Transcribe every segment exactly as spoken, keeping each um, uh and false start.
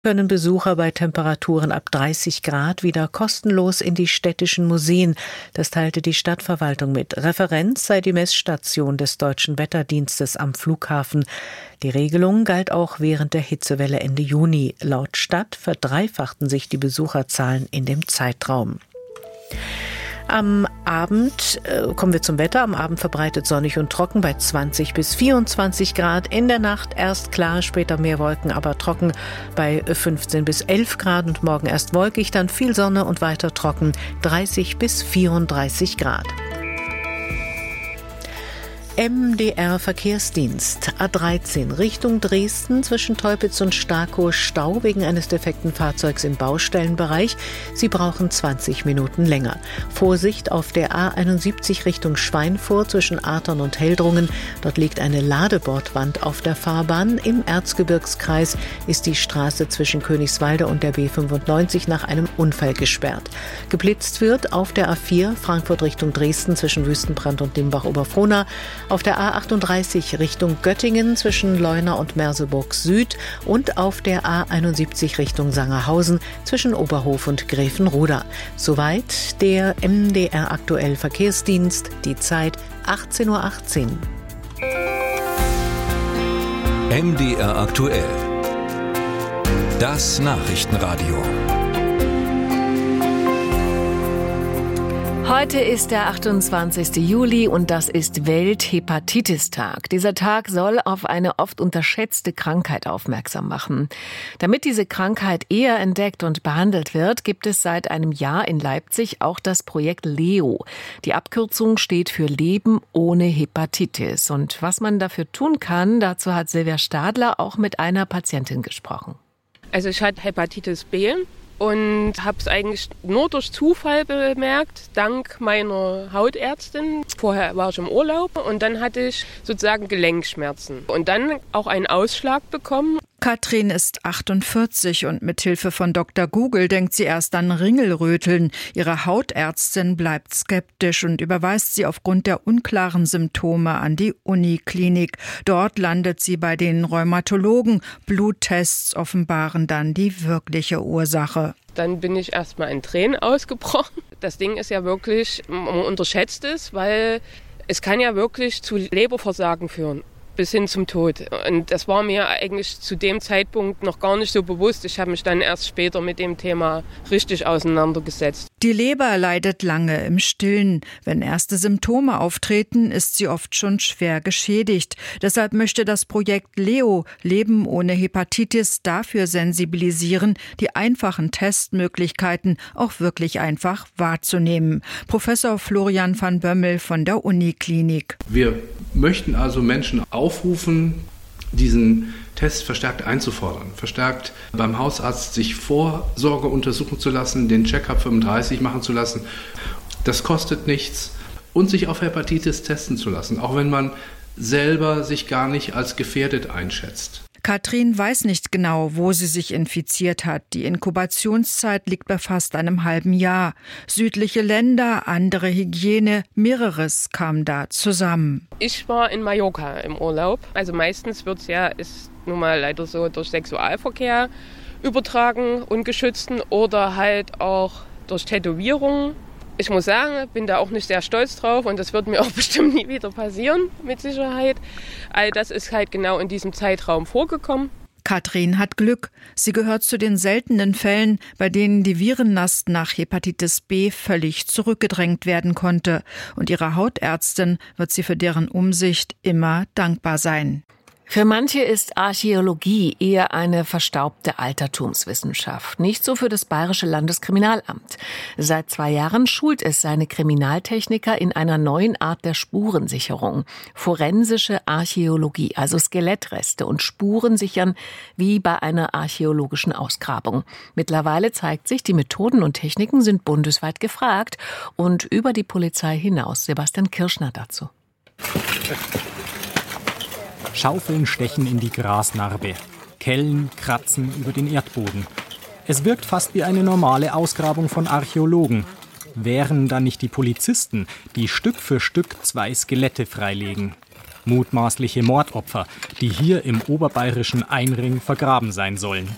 Können Besucher bei Temperaturen ab dreißig Grad wieder kostenlos in die städtischen Museen. Das teilte die Stadtverwaltung mit. Referenz sei die Messstation des Deutschen Wetterdienstes am Flughafen. Die Regelung galt auch während der Hitzewelle Ende Juni. Laut Stadt verdreifachten sich die Besucherzahlen in dem Zeitraum. Am Abend, äh, kommen wir zum Wetter, am Abend verbreitet sonnig und trocken bei zwanzig bis vierundzwanzig Grad. In der Nacht erst klar, später mehr Wolken, aber trocken bei fünfzehn bis elf Grad und morgen erst wolkig, dann viel Sonne und weiter trocken, dreißig bis vierunddreißig Grad. M D R Verkehrsdienst A dreizehn Richtung Dresden zwischen Teupitz und Starkow Stau wegen eines defekten Fahrzeugs im Baustellenbereich. Sie brauchen zwanzig Minuten länger. Vorsicht auf der A einundsiebzig Richtung Schweinfurt zwischen Athern und Heldrungen. Dort liegt eine Ladebordwand auf der Fahrbahn. Im Erzgebirgskreis ist die Straße zwischen Königswalde und der B fünfundneunzig nach einem Unfall gesperrt. Geblitzt wird auf der A vier Frankfurt Richtung Dresden zwischen Wüstenbrand und Limbach-Oberfrohna. Auf der A achtunddreißig Richtung Göttingen zwischen Leuna und Merseburg Süd und auf der A einundsiebzig Richtung Sangerhausen zwischen Oberhof und Grevenroda. Soweit der M D R Aktuell Verkehrsdienst, die Zeit achtzehn Uhr achtzehn. M D R Aktuell. Das Nachrichtenradio. Heute ist der achtundzwanzigste Juli und das ist Welthepatitistag. Dieser Tag soll auf eine oft unterschätzte Krankheit aufmerksam machen. Damit diese Krankheit eher entdeckt und behandelt wird, gibt es seit einem Jahr in Leipzig auch das Projekt LEO. Die Abkürzung steht für Leben ohne Hepatitis. Und was man dafür tun kann, dazu hat Silvia Stadler auch mit einer Patientin gesprochen. Also ich hatte Hepatitis B. Und habe es eigentlich nur durch Zufall bemerkt, dank meiner Hautärztin. Vorher war ich im Urlaub und dann hatte ich sozusagen Gelenkschmerzen und dann auch einen Ausschlag bekommen. Katrin ist achtundvierzig und mit Hilfe von Doktor Google denkt sie erst an Ringelröteln. Ihre Hautärztin bleibt skeptisch und überweist sie aufgrund der unklaren Symptome an die Uniklinik. Dort landet sie bei den Rheumatologen. Bluttests offenbaren dann die wirkliche Ursache. Dann bin ich erstmal in Tränen ausgebrochen. Das Ding ist ja wirklich, man unterschätzt es, weil es kann ja wirklich zu Leberversagen führen. Bis hin zum Tod. Und das war mir eigentlich zu dem Zeitpunkt noch gar nicht so bewusst. Ich habe mich dann erst später mit dem Thema richtig auseinandergesetzt. Die Leber leidet lange im Stillen. Wenn erste Symptome auftreten, ist sie oft schon schwer geschädigt. Deshalb möchte das Projekt LEO, Leben ohne Hepatitis, dafür sensibilisieren, die einfachen Testmöglichkeiten auch wirklich einfach wahrzunehmen. Professor Florian van Bömmel von der Uniklinik. Wir möchten also Menschen aufrufen, diesen Test verstärkt einzufordern, verstärkt beim Hausarzt sich Vorsorge untersuchen zu lassen, den Check-up fünfunddreißig machen zu lassen. Das kostet nichts und sich auf Hepatitis testen zu lassen, auch wenn man selber sich gar nicht als gefährdet einschätzt. Katrin weiß nicht genau, wo sie sich infiziert hat. Die Inkubationszeit liegt bei fast einem halben Jahr. Südliche Länder, andere Hygiene, mehreres kam da zusammen. Ich war in Mallorca im Urlaub. Also meistens wird es ja, ist nun mal leider so, durch Sexualverkehr übertragen, ungeschützten oder halt auch durch Tätowierungen. Ich muss sagen, bin da auch nicht sehr stolz drauf und das wird mir auch bestimmt nie wieder passieren, mit Sicherheit. All das ist halt genau in diesem Zeitraum vorgekommen. Katrin hat Glück. Sie gehört zu den seltenen Fällen, bei denen die Virenlast nach Hepatitis B völlig zurückgedrängt werden konnte. Und ihrer Hautärztin wird sie für deren Umsicht immer dankbar sein. Für manche ist Archäologie eher eine verstaubte Altertumswissenschaft. Nicht so für das Bayerische Landeskriminalamt. Seit zwei Jahren schult es seine Kriminaltechniker in einer neuen Art der Spurensicherung. Forensische Archäologie, also Skelettreste und Spuren sichern wie bei einer archäologischen Ausgrabung. Mittlerweile zeigt sich, die Methoden und Techniken sind bundesweit gefragt und über die Polizei hinaus. Sebastian Kirschner dazu. Schaufeln stechen in die Grasnarbe. Kellen kratzen über den Erdboden. Es wirkt fast wie eine normale Ausgrabung von Archäologen. Wären dann nicht die Polizisten, die Stück für Stück zwei Skelette freilegen. Mutmaßliche Mordopfer, die hier im oberbayerischen Einring vergraben sein sollen.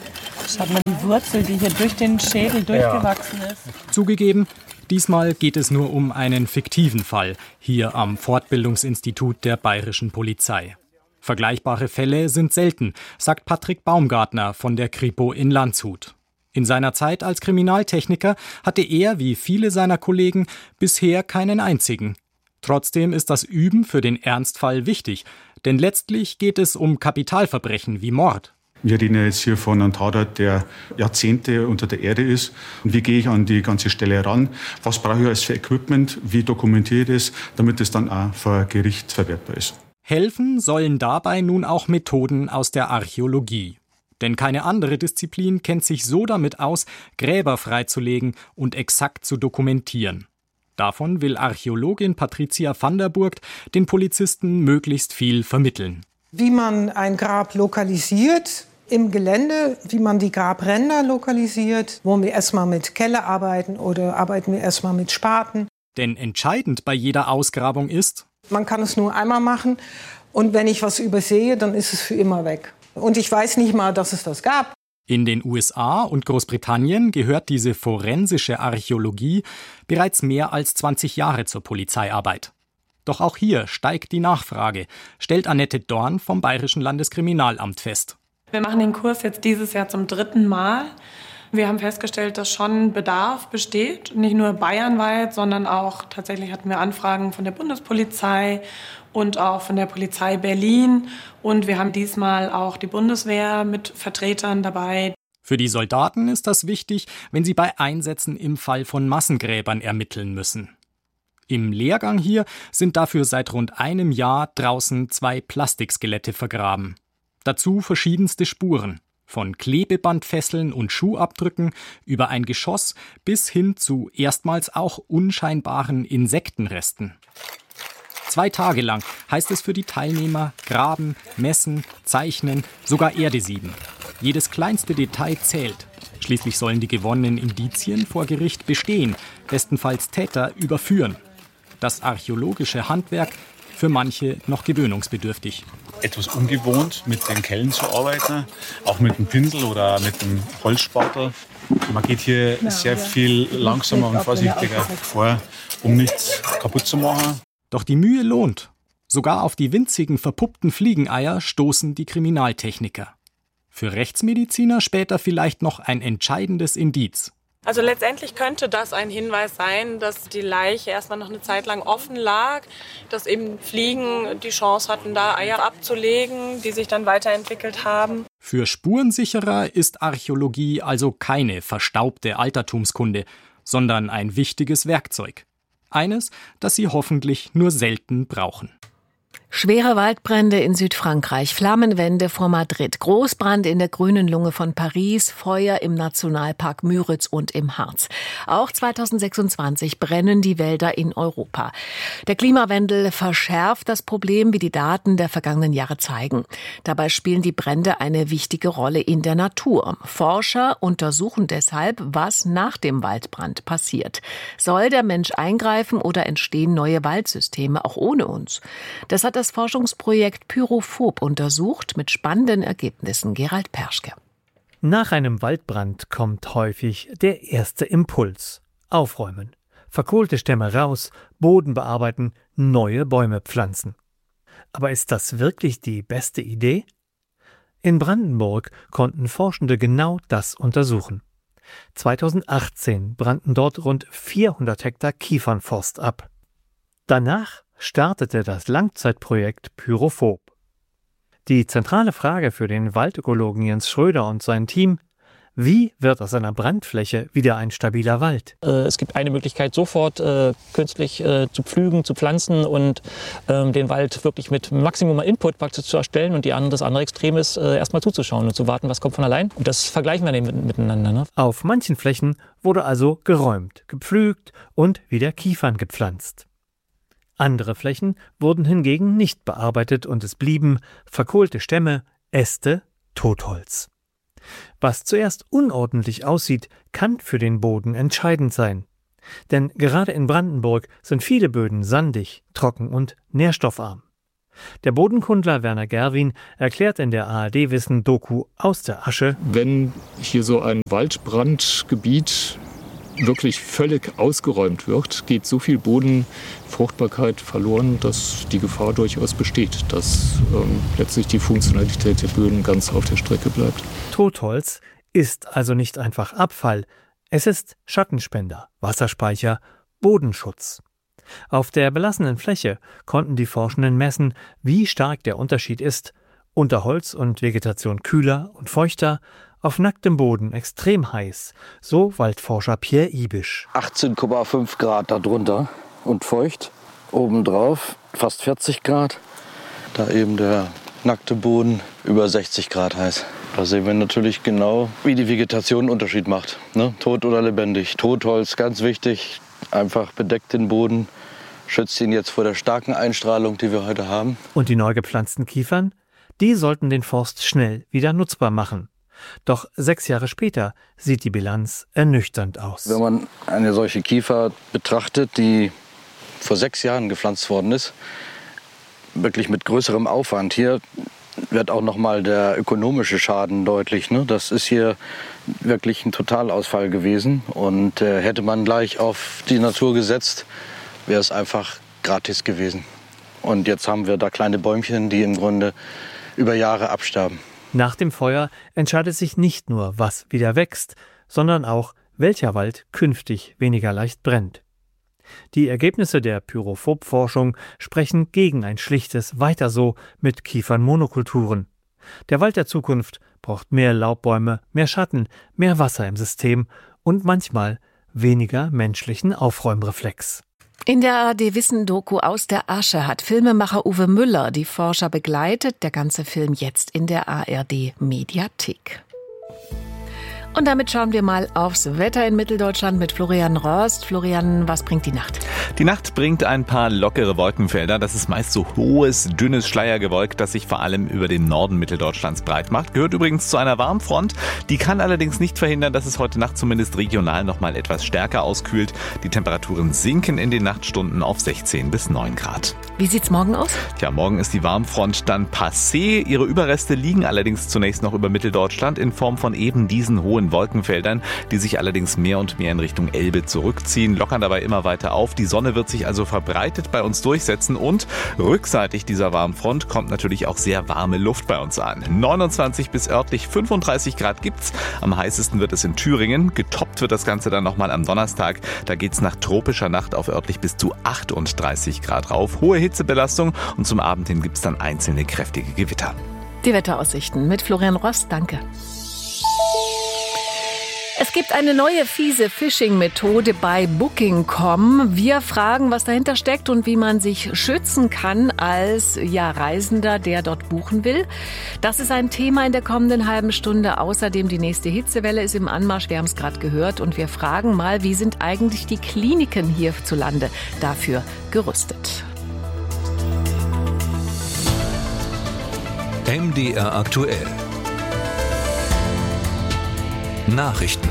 Schaut mal die Wurzel, die hier durch den Schädel durchgewachsen ist. Zugegeben, diesmal geht es nur um einen fiktiven Fall hier am Fortbildungsinstitut der Bayerischen Polizei. Vergleichbare Fälle sind selten, sagt Patrick Baumgartner von der Kripo in Landshut. In seiner Zeit als Kriminaltechniker hatte er, wie viele seiner Kollegen, bisher keinen einzigen. Trotzdem ist das Üben für den Ernstfall wichtig, denn letztlich geht es um Kapitalverbrechen wie Mord. Wir reden ja jetzt hier von einem Tatort, der Jahrzehnte unter der Erde ist. Und wie gehe ich an die ganze Stelle ran? Was brauche ich als für Equipment? Wie dokumentiere ich das, damit es dann auch vor Gericht verwertbar ist? Helfen sollen dabei nun auch Methoden aus der Archäologie. Denn keine andere Disziplin kennt sich so damit aus, Gräber freizulegen und exakt zu dokumentieren. Davon will Archäologin Patricia van der Burgt den Polizisten möglichst viel vermitteln. Wie man ein Grab lokalisiert im Gelände, wie man die Grabränder lokalisiert, wo wir erstmal mit Kelle arbeiten oder arbeiten wir erstmal mit Spaten. Denn entscheidend bei jeder Ausgrabung ist: Man kann es nur einmal machen und wenn ich was übersehe, dann ist es für immer weg. Und ich weiß nicht mal, dass es das gab. In den U S A und Großbritannien gehört diese forensische Archäologie bereits mehr als zwanzig Jahre zur Polizeiarbeit. Doch auch hier steigt die Nachfrage, stellt Annette Dorn vom Bayerischen Landeskriminalamt fest. Wir machen den Kurs jetzt dieses Jahr zum dritten Mal. Wir haben festgestellt, dass schon Bedarf besteht, nicht nur bayernweit, sondern auch tatsächlich hatten wir Anfragen von der Bundespolizei und auch von der Polizei Berlin. Und wir haben diesmal auch die Bundeswehr mit Vertretern dabei. Für die Soldaten ist das wichtig, wenn sie bei Einsätzen im Fall von Massengräbern ermitteln müssen. Im Lehrgang hier sind dafür seit rund einem Jahr draußen zwei Plastikskelette vergraben. Dazu verschiedenste Spuren, von Klebebandfesseln und Schuhabdrücken über ein Geschoss bis hin zu erstmals auch unscheinbaren Insektenresten. Zwei Tage lang heißt es für die Teilnehmer graben, messen, zeichnen, sogar Erde sieben. Jedes kleinste Detail zählt. Schließlich sollen die gewonnenen Indizien vor Gericht bestehen, bestenfalls Täter überführen. Das archäologische Handwerk für manche noch gewöhnungsbedürftig. Etwas ungewohnt, mit den Kellen zu arbeiten, auch mit dem Pinsel oder mit dem Holzspatel. Man geht hier sehr viel langsamer und vorsichtiger vor, um nichts kaputt zu machen. Doch die Mühe lohnt. Sogar auf die winzigen verpuppten Fliegeneier stoßen die Kriminaltechniker. Für Rechtsmediziner später vielleicht noch ein entscheidendes Indiz. Also letztendlich könnte das ein Hinweis sein, dass die Leiche erstmal noch eine Zeit lang offen lag, dass eben Fliegen die Chance hatten, da Eier abzulegen, die sich dann weiterentwickelt haben. Für Spurensicherer ist Archäologie also keine verstaubte Altertumskunde, sondern ein wichtiges Werkzeug. Eines, das sie hoffentlich nur selten brauchen. Schwere Waldbrände in Südfrankreich, Flammenwende vor Madrid, Großbrand in der grünen Lunge von Paris, Feuer im Nationalpark Müritz und im Harz. Auch zweitausendsechsundzwanzig brennen die Wälder in Europa. Der Klimawandel verschärft das Problem, wie die Daten der vergangenen Jahre zeigen. Dabei spielen die Brände eine wichtige Rolle in der Natur. Forscher untersuchen deshalb, was nach dem Waldbrand passiert. Soll der Mensch eingreifen oder entstehen neue Waldsysteme auch ohne uns? Das hat das Forschungsprojekt Pyrophob untersucht, mit spannenden Ergebnissen. Gerald Perschke. Nach einem Waldbrand kommt häufig der erste Impuls. Aufräumen, verkohlte Stämme raus, Boden bearbeiten, neue Bäume pflanzen. Aber ist das wirklich die beste Idee? In Brandenburg konnten Forschende genau das untersuchen. zweitausendachtzehn brannten dort rund vierhundert Hektar Kiefernforst ab. Danach startete das Langzeitprojekt Pyrophob. Die zentrale Frage für den Waldökologen Jens Schröder und sein Team: Wie wird aus einer Brandfläche wieder ein stabiler Wald? Es gibt eine Möglichkeit, sofort äh, künstlich äh, zu pflügen, zu pflanzen und ähm, den Wald wirklich mit Maximum Input praktisch zu erstellen, und die andere, das andere Extrem ist, äh, erstmal zuzuschauen und zu warten, was kommt von allein. Und das vergleichen wir dann mit, miteinander. Ne? Auf manchen Flächen wurde also geräumt, gepflügt und wieder Kiefern gepflanzt. Andere Flächen wurden hingegen nicht bearbeitet und es blieben verkohlte Stämme, Äste, Totholz. Was zuerst unordentlich aussieht, kann für den Boden entscheidend sein. Denn gerade in Brandenburg sind viele Böden sandig, trocken und nährstoffarm. Der Bodenkundler Werner Gerwin erklärt in der A R D-Wissen-Doku Aus der Asche: Wenn hier so ein Waldbrandgebiet wirklich völlig ausgeräumt wird, geht so viel Bodenfruchtbarkeit verloren, dass die Gefahr durchaus besteht, dass ähm, letztlich die Funktionalität der Böden ganz auf der Strecke bleibt. Totholz ist also nicht einfach Abfall, es ist Schattenspender, Wasserspeicher, Bodenschutz. Auf der belassenen Fläche konnten die Forschenden messen, wie stark der Unterschied ist: unter Holz und Vegetation kühler und feuchter, auf nacktem Boden extrem heiß, so Waldforscher Pierre Ibisch. achtzehn Komma fünf Grad darunter und feucht, obendrauf fast vierzig Grad, da eben der nackte Boden über sechzig Grad heiß. Da sehen wir natürlich genau, wie die Vegetation einen Unterschied macht, ne? Tot oder lebendig. Totholz, ganz wichtig, einfach bedeckt den Boden, schützt ihn jetzt vor der starken Einstrahlung, die wir heute haben. Und die neu gepflanzten Kiefern? Die sollten den Forst schnell wieder nutzbar machen. Doch sechs Jahre später sieht die Bilanz ernüchternd aus. Wenn man eine solche Kiefer betrachtet, die vor sechs Jahren gepflanzt worden ist, wirklich mit größerem Aufwand, hier wird auch noch mal der ökonomische Schaden deutlich. Ne? Das ist hier wirklich ein Totalausfall gewesen. Und äh, hätte man gleich auf die Natur gesetzt, wäre es einfach gratis gewesen. Und jetzt haben wir da kleine Bäumchen, die im Grunde über Jahre absterben. Nach dem Feuer entscheidet sich nicht nur, was wieder wächst, sondern auch, welcher Wald künftig weniger leicht brennt. Die Ergebnisse der Pyrophob-Forschung sprechen gegen ein schlichtes Weiter so mit Kiefernmonokulturen. Der Wald der Zukunft braucht mehr Laubbäume, mehr Schatten, mehr Wasser im System und manchmal weniger menschlichen Aufräumreflex. In der A R D-Wissen-Doku Aus der Asche hat Filmemacher Uwe Müller die Forscher begleitet. Der ganze Film jetzt in der A R D-Mediathek. Und damit schauen wir mal aufs Wetter in Mitteldeutschland mit Florian Röst. Florian, was bringt die Nacht? Die Nacht bringt ein paar lockere Wolkenfelder. Das ist meist so hohes, dünnes Schleiergewölk, das sich vor allem über den Norden Mitteldeutschlands breit macht. Gehört übrigens zu einer Warmfront. Die kann allerdings nicht verhindern, dass es heute Nacht zumindest regional noch mal etwas stärker auskühlt. Die Temperaturen sinken in den Nachtstunden auf sechzehn bis neun Grad. Wie sieht's morgen aus? Tja, morgen ist die Warmfront dann passé. Ihre Überreste liegen allerdings zunächst noch über Mitteldeutschland in Form von eben diesen hohen Wolkenfeldern, die sich allerdings mehr und mehr in Richtung Elbe zurückziehen, lockern dabei immer weiter auf. Die Sonne wird sich also verbreitet bei uns durchsetzen und rückseitig dieser Warmfront kommt natürlich auch sehr warme Luft bei uns an. neunundzwanzig bis örtlich fünfunddreißig Grad gibt's. Am heißesten wird es in Thüringen. Getoppt wird das Ganze dann nochmal am Donnerstag. Da geht's nach tropischer Nacht auf örtlich bis zu achtunddreißig Grad rauf. Hohe Hitzebelastung und zum Abend hin gibt's dann einzelne kräftige Gewitter. Die Wetteraussichten mit Florian Röst, danke. Es gibt eine neue fiese Phishing-Methode bei Booking Punkt com. Wir fragen, was dahinter steckt und wie man sich schützen kann als ja, Reisender, der dort buchen will. Das ist ein Thema in der kommenden halben Stunde. Außerdem die nächste Hitzewelle ist im Anmarsch. Wir haben es gerade gehört. Und wir fragen mal, wie sind eigentlich die Kliniken hierzulande dafür gerüstet? M D R aktuell. Nachrichten.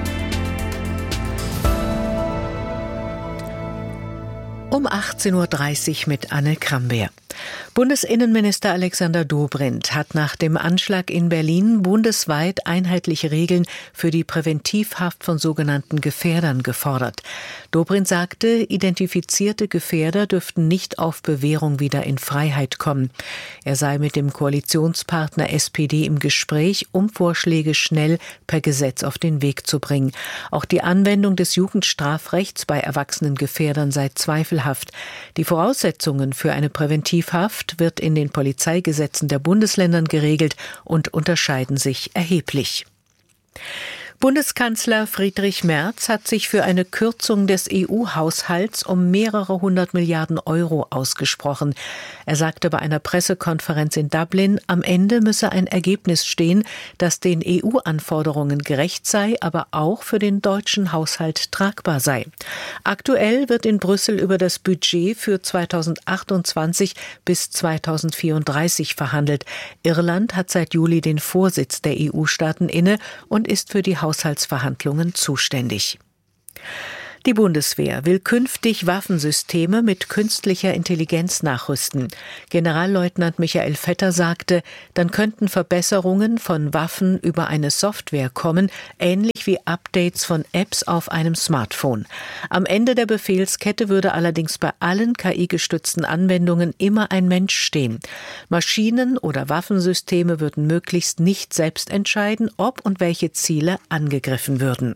Um achtzehn Uhr dreißig mit Anne Krambeer. Bundesinnenminister Alexander Dobrindt hat nach dem Anschlag in Berlin bundesweit einheitliche Regeln für die Präventivhaft von sogenannten Gefährdern gefordert. Dobrindt sagte, identifizierte Gefährder dürften nicht auf Bewährung wieder in Freiheit kommen. Er sei mit dem Koalitionspartner S P D im Gespräch, um Vorschläge schnell per Gesetz auf den Weg zu bringen. Auch die Anwendung des Jugendstrafrechts bei erwachsenen Gefährdern sei zweifelhaft. Die Voraussetzungen für eine Präventivhaft wird in den Polizeigesetzen der Bundesländern geregelt und unterscheiden sich erheblich. Bundeskanzler Friedrich Merz hat sich für eine Kürzung des E U-Haushalts um mehrere hundert Milliarden Euro ausgesprochen. Er sagte bei einer Pressekonferenz in Dublin, am Ende müsse ein Ergebnis stehen, das den E U-Anforderungen gerecht sei, aber auch für den deutschen Haushalt tragbar sei. Aktuell wird in Brüssel über das Budget für zweitausendachtundzwanzig bis zweitausendvierunddreißig verhandelt. Irland hat seit Juli den Vorsitz der E U-Staaten inne und ist für die Haushaltsverhandlungen zuständig. Die Bundeswehr will künftig Waffensysteme mit künstlicher Intelligenz nachrüsten. Generalleutnant Michael Vetter sagte, dann könnten Verbesserungen von Waffen über eine Software kommen, ähnlich wie Updates von Apps auf einem Smartphone. Am Ende der Befehlskette würde allerdings bei allen K I-gestützten Anwendungen immer ein Mensch stehen. Maschinen oder Waffensysteme würden möglichst nicht selbst entscheiden, ob und welche Ziele angegriffen würden.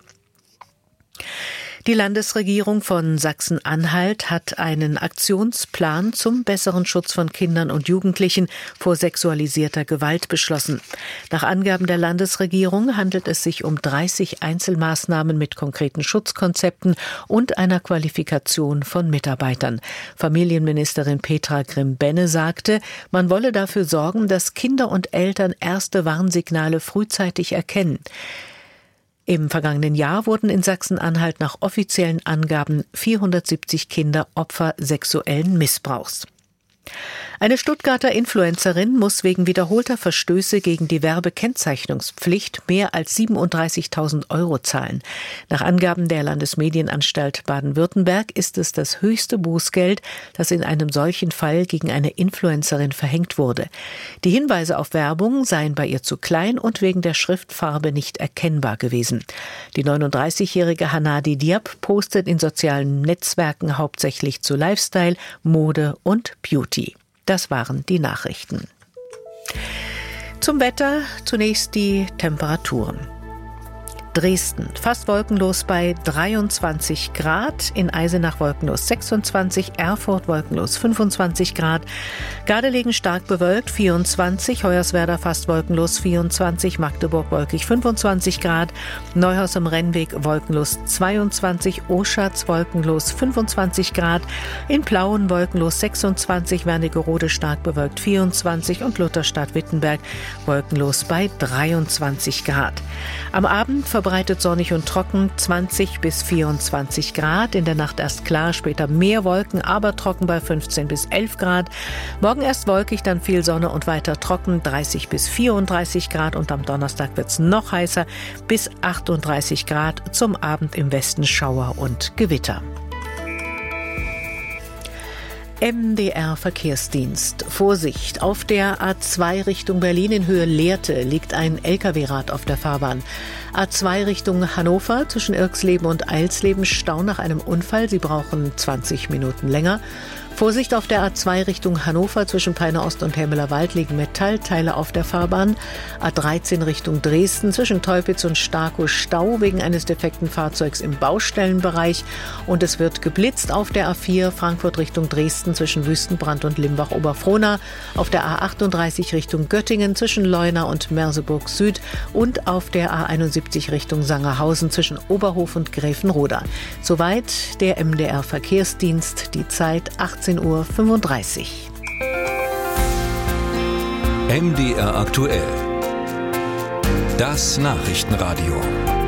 Die Landesregierung von Sachsen-Anhalt hat einen Aktionsplan zum besseren Schutz von Kindern und Jugendlichen vor sexualisierter Gewalt beschlossen. Nach Angaben der Landesregierung handelt es sich um dreißig Einzelmaßnahmen mit konkreten Schutzkonzepten und einer Qualifikation von Mitarbeitern. Familienministerin Petra Grimm-Benne sagte, man wolle dafür sorgen, dass Kinder und Eltern erste Warnsignale frühzeitig erkennen. Im vergangenen Jahr wurden in Sachsen-Anhalt nach offiziellen Angaben vierhundertsiebzig Kinder Opfer sexuellen Missbrauchs. Eine Stuttgarter Influencerin muss wegen wiederholter Verstöße gegen die Werbekennzeichnungspflicht mehr als siebenunddreißigtausend Euro zahlen. Nach Angaben der Landesmedienanstalt Baden-Württemberg ist es das höchste Bußgeld, das in einem solchen Fall gegen eine Influencerin verhängt wurde. Die Hinweise auf Werbung seien bei ihr zu klein und wegen der Schriftfarbe nicht erkennbar gewesen. Die neununddreißigjährige Hanadi Diab postet in sozialen Netzwerken hauptsächlich zu Lifestyle, Mode und Beauty. Das waren die Nachrichten. Zum Wetter zunächst die Temperaturen. Dresden fast wolkenlos bei dreiundzwanzig Grad, in Eisenach wolkenlos sechsundzwanzig, Erfurt wolkenlos fünfundzwanzig Grad, Gardelegen stark bewölkt vierundzwanzig, Hoyerswerda fast wolkenlos vierundzwanzig, Magdeburg wolkig fünfundzwanzig Grad, Neuhaus am Rennweg wolkenlos zweiundzwanzig, Oschatz wolkenlos fünfundzwanzig Grad, in Plauen wolkenlos sechsundzwanzig, Wernigerode stark bewölkt vierundzwanzig und Lutherstadt-Wittenberg wolkenlos bei dreiundzwanzig Grad. Am Abend verbreitet sonnig und trocken, zwanzig bis vierundzwanzig Grad. In der Nacht erst klar, später mehr Wolken, aber trocken bei fünfzehn bis elf Grad. Morgen erst wolkig, dann viel Sonne und weiter trocken, dreißig bis vierunddreißig Grad. Und am Donnerstag wird es noch heißer, bis achtunddreißig Grad. Zum Abend im Westen Schauer und Gewitter. M D R Verkehrsdienst. Vorsicht, auf der A zwei Richtung Berlin in Höhe Lehrte liegt ein L K W-Rad auf der Fahrbahn. A zwei Richtung Hannover zwischen Irxleben und Eilsleben Stau nach einem Unfall. Sie brauchen zwanzig Minuten länger. Vorsicht auf der A zwei Richtung Hannover zwischen Peine Ost und Helmeler Wald liegen Metallteile auf der Fahrbahn. A dreizehn Richtung Dresden zwischen Teupitz und Starkow Stau wegen eines defekten Fahrzeugs im Baustellenbereich. Und es wird geblitzt auf der A vier Frankfurt Richtung Dresden zwischen Wüstenbrand und Limbach-Oberfrohna. Auf der A achtunddreißig Richtung Göttingen zwischen Leuna und Merseburg Süd. Und auf der A einundsiebzig Richtung Sangerhausen zwischen Oberhof und Gräfenroda. Soweit der M D R Verkehrsdienst. Die Zeit achtzehn Uhr fünfunddreißig. M D R aktuell. Das Nachrichtenradio.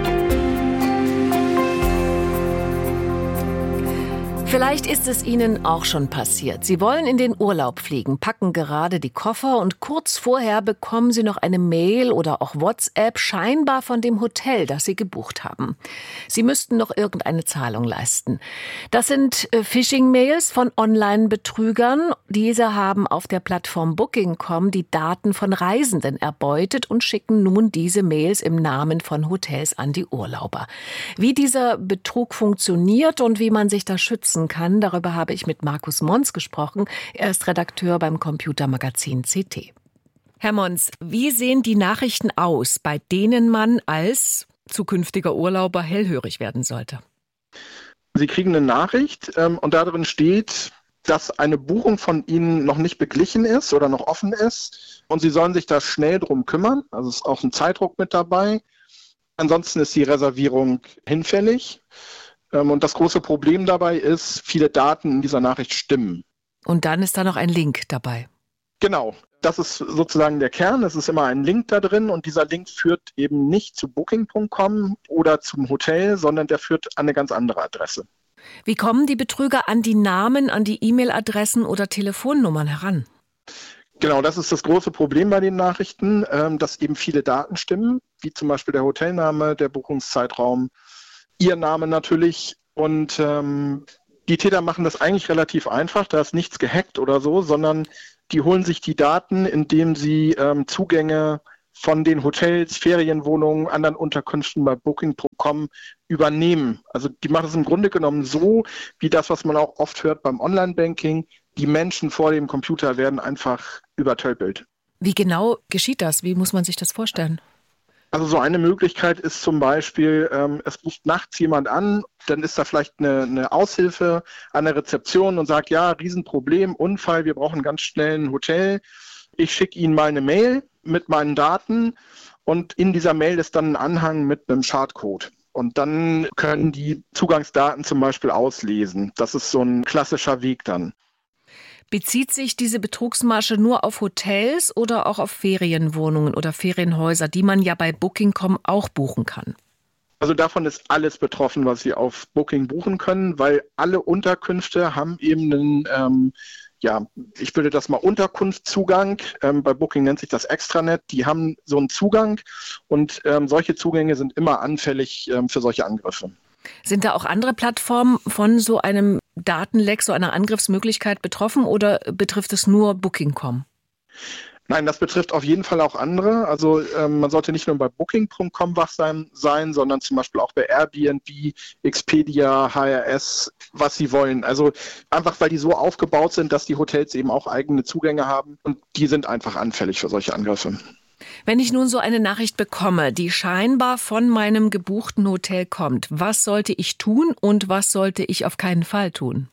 Vielleicht ist es Ihnen auch schon passiert. Sie wollen in den Urlaub fliegen, packen gerade die Koffer und kurz vorher bekommen Sie noch eine Mail oder auch WhatsApp scheinbar von dem Hotel, das Sie gebucht haben. Sie müssten noch irgendeine Zahlung leisten. Das sind äh, Phishing-Mails von Online-Betrügern. Diese haben auf der Plattform Booking Punkt com die Daten von Reisenden erbeutet und schicken nun diese Mails im Namen von Hotels an die Urlauber. Wie dieser Betrug funktioniert und wie man sich da schützen kann, darüber habe ich mit Markus Mons gesprochen. Er ist Redakteur beim Computermagazin C T. Herr Mons, wie sehen die Nachrichten aus, bei denen man als zukünftiger Urlauber hellhörig werden sollte? Sie kriegen eine Nachricht ähm, und darin steht, dass eine Buchung von Ihnen noch nicht beglichen ist oder noch offen ist und Sie sollen sich da schnell drum kümmern. Also ist auch ein Zeitdruck mit dabei. Ansonsten ist die Reservierung hinfällig. Und das große Problem dabei ist, viele Daten in dieser Nachricht stimmen. Und dann ist da noch ein Link dabei. Genau, das ist sozusagen der Kern. Es ist immer ein Link da drin und dieser Link führt eben nicht zu Booking Punkt com oder zum Hotel, sondern der führt an eine ganz andere Adresse. Wie kommen die Betrüger an die Namen, an die E-Mail-Adressen oder Telefonnummern heran? Genau, das ist das große Problem bei den Nachrichten, dass eben viele Daten stimmen, wie zum Beispiel der Hotelname, der Buchungszeitraum, Ihr Name natürlich Und ähm, die Täter machen das eigentlich relativ einfach, da ist nichts gehackt oder so, sondern die holen sich die Daten, indem sie ähm, Zugänge von den Hotels, Ferienwohnungen, anderen Unterkünften bei Booking Punkt com übernehmen. Also die machen es im Grunde genommen so, wie das, was man auch oft hört beim Online-Banking. Die Menschen vor dem Computer werden einfach übertölpelt. Wie genau geschieht das? Wie muss man sich das vorstellen? Also so eine Möglichkeit ist zum Beispiel, ähm, es ruft nachts jemand an, dann ist da vielleicht eine, eine Aushilfe an der Rezeption und sagt, ja, Riesenproblem, Unfall, wir brauchen ganz schnell ein Hotel. Ich schicke Ihnen mal eine Mail mit meinen Daten und in dieser Mail ist dann ein Anhang mit einem Schadcode. Und dann können die Zugangsdaten zum Beispiel auslesen. Das ist so ein klassischer Weg dann. Bezieht sich diese Betrugsmasche nur auf Hotels oder auch auf Ferienwohnungen oder Ferienhäuser, die man ja bei Booking Punkt com auch buchen kann? Also davon ist alles betroffen, was Sie auf Booking buchen können, weil alle Unterkünfte haben eben einen, ähm, ja, ich würde das mal Unterkunftszugang, ähm, bei Booking nennt sich das Extranet, die haben so einen Zugang und ähm, solche Zugänge sind immer anfällig ähm, für solche Angriffe. Sind da auch andere Plattformen von so einem Datenleck, so einer Angriffsmöglichkeit betroffen oder betrifft es nur Booking Punkt com? Nein, das betrifft auf jeden Fall auch andere. Also ähm, man sollte nicht nur bei Booking Punkt com wachsam sein, sondern zum Beispiel auch bei Airbnb, Expedia, H R S, was sie wollen. Also einfach, weil die so aufgebaut sind, dass die Hotels eben auch eigene Zugänge haben und die sind einfach anfällig für solche Angriffe. Wenn ich nun so eine Nachricht bekomme, die scheinbar von meinem gebuchten Hotel kommt, was sollte ich tun und was sollte ich auf keinen Fall tun?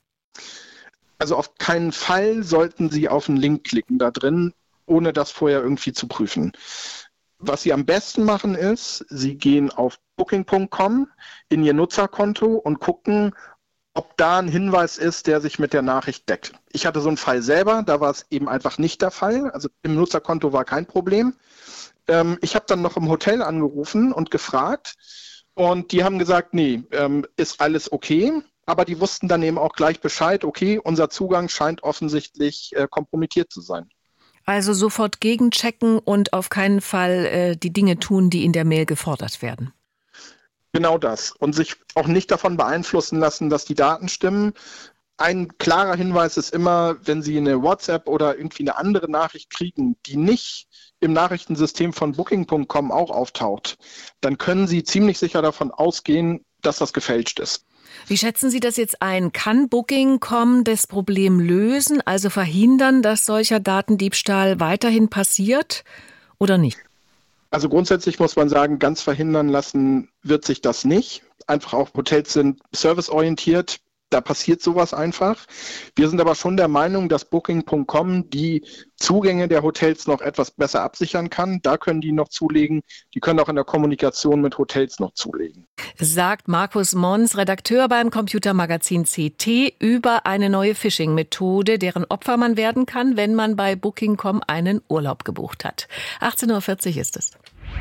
Also auf keinen Fall sollten Sie auf einen Link klicken da drin, ohne das vorher irgendwie zu prüfen. Was Sie am besten machen ist, Sie gehen auf Booking Punkt com in Ihr Nutzerkonto und gucken, ob da ein Hinweis ist, der sich mit der Nachricht deckt. Ich hatte so einen Fall selber, da war es eben einfach nicht der Fall. Also im Nutzerkonto war kein Problem. Ähm, ich habe dann noch im Hotel angerufen und gefragt und die haben gesagt, nee, ähm, ist alles okay. Aber die wussten dann eben auch gleich Bescheid, okay, unser Zugang scheint offensichtlich äh, kompromittiert zu sein. Also sofort gegenchecken und auf keinen Fall äh, die Dinge tun, die in der Mail gefordert werden. Genau das. Und sich auch nicht davon beeinflussen lassen, dass die Daten stimmen. Ein klarer Hinweis ist immer, wenn Sie eine WhatsApp oder irgendwie eine andere Nachricht kriegen, die nicht im Nachrichtensystem von Booking Punkt com auch auftaucht, dann können Sie ziemlich sicher davon ausgehen, dass das gefälscht ist. Wie schätzen Sie das jetzt ein? Kann Booking Punkt com das Problem lösen, also verhindern, dass solcher Datendiebstahl weiterhin passiert oder nicht? Also grundsätzlich muss man sagen, ganz verhindern lassen wird sich das nicht. Einfach auch Hotels sind serviceorientiert, da passiert sowas einfach. Wir sind aber schon der Meinung, dass Booking Punkt com die Zugänge der Hotels noch etwas besser absichern kann. Da können die noch zulegen. Die können auch in der Kommunikation mit Hotels noch zulegen. Sagt Markus Mons, Redakteur beim Computermagazin C T, über eine neue Phishing-Methode, deren Opfer man werden kann, wenn man bei Booking Punkt com einen Urlaub gebucht hat. achtzehn Uhr vierzig ist es.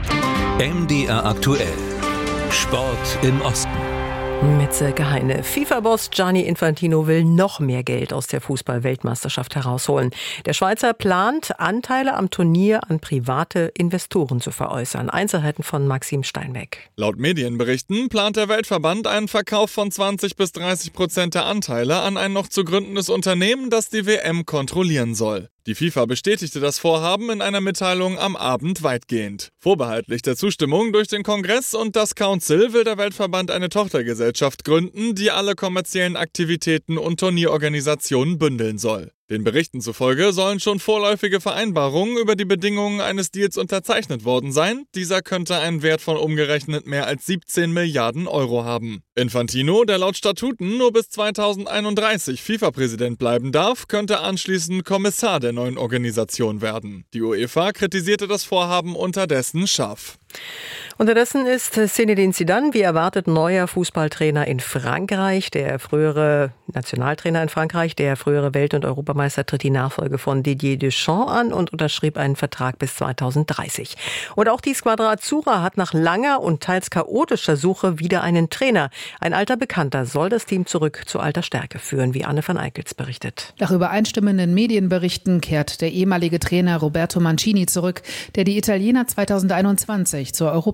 M D R aktuell. Sport im Osten. Mit Silke Heine. FIFA-Boss Gianni Infantino will noch mehr Geld aus der Fußball-Weltmeisterschaft herausholen. Der Schweizer plant, Anteile am Turnier an private Investoren zu veräußern. Einzelheiten von Maxim Steinbeck. Laut Medienberichten plant der Weltverband einen Verkauf von zwanzig bis dreißig Prozent der Anteile an ein noch zu gründendes Unternehmen, das die W M kontrollieren soll. Die FIFA bestätigte das Vorhaben in einer Mitteilung am Abend weitgehend. Vorbehaltlich der Zustimmung durch den Kongress und das Council will der Weltverband eine Tochtergesellschaft gründen, die alle kommerziellen Aktivitäten und Turnierorganisationen bündeln soll. Den Berichten zufolge sollen schon vorläufige Vereinbarungen über die Bedingungen eines Deals unterzeichnet worden sein. Dieser könnte einen Wert von umgerechnet mehr als siebzehn Milliarden Euro haben. Infantino, der laut Statuten nur bis zweitausendeinunddreißig FIFA-Präsident bleiben darf, könnte anschließend Kommissar der neuen Organisation werden. Die UEFA kritisierte das Vorhaben unterdessen scharf. Unterdessen ist Zinedine Zidane wie erwartet neuer Fußballtrainer in Frankreich. Der frühere Nationaltrainer in Frankreich, der frühere Welt- und Europameister, tritt die Nachfolge von Didier Deschamps an und unterschrieb einen Vertrag bis zweitausenddreißig. Und auch die Squadra Azzurra hat nach langer und teils chaotischer Suche wieder einen Trainer. Ein alter Bekannter soll das Team zurück zu alter Stärke führen, wie Anne van Eickels berichtet. Nach übereinstimmenden Medienberichten kehrt der ehemalige Trainer Roberto Mancini zurück, der die Italiener zweitausendeinundzwanzig zur Europameisterschaft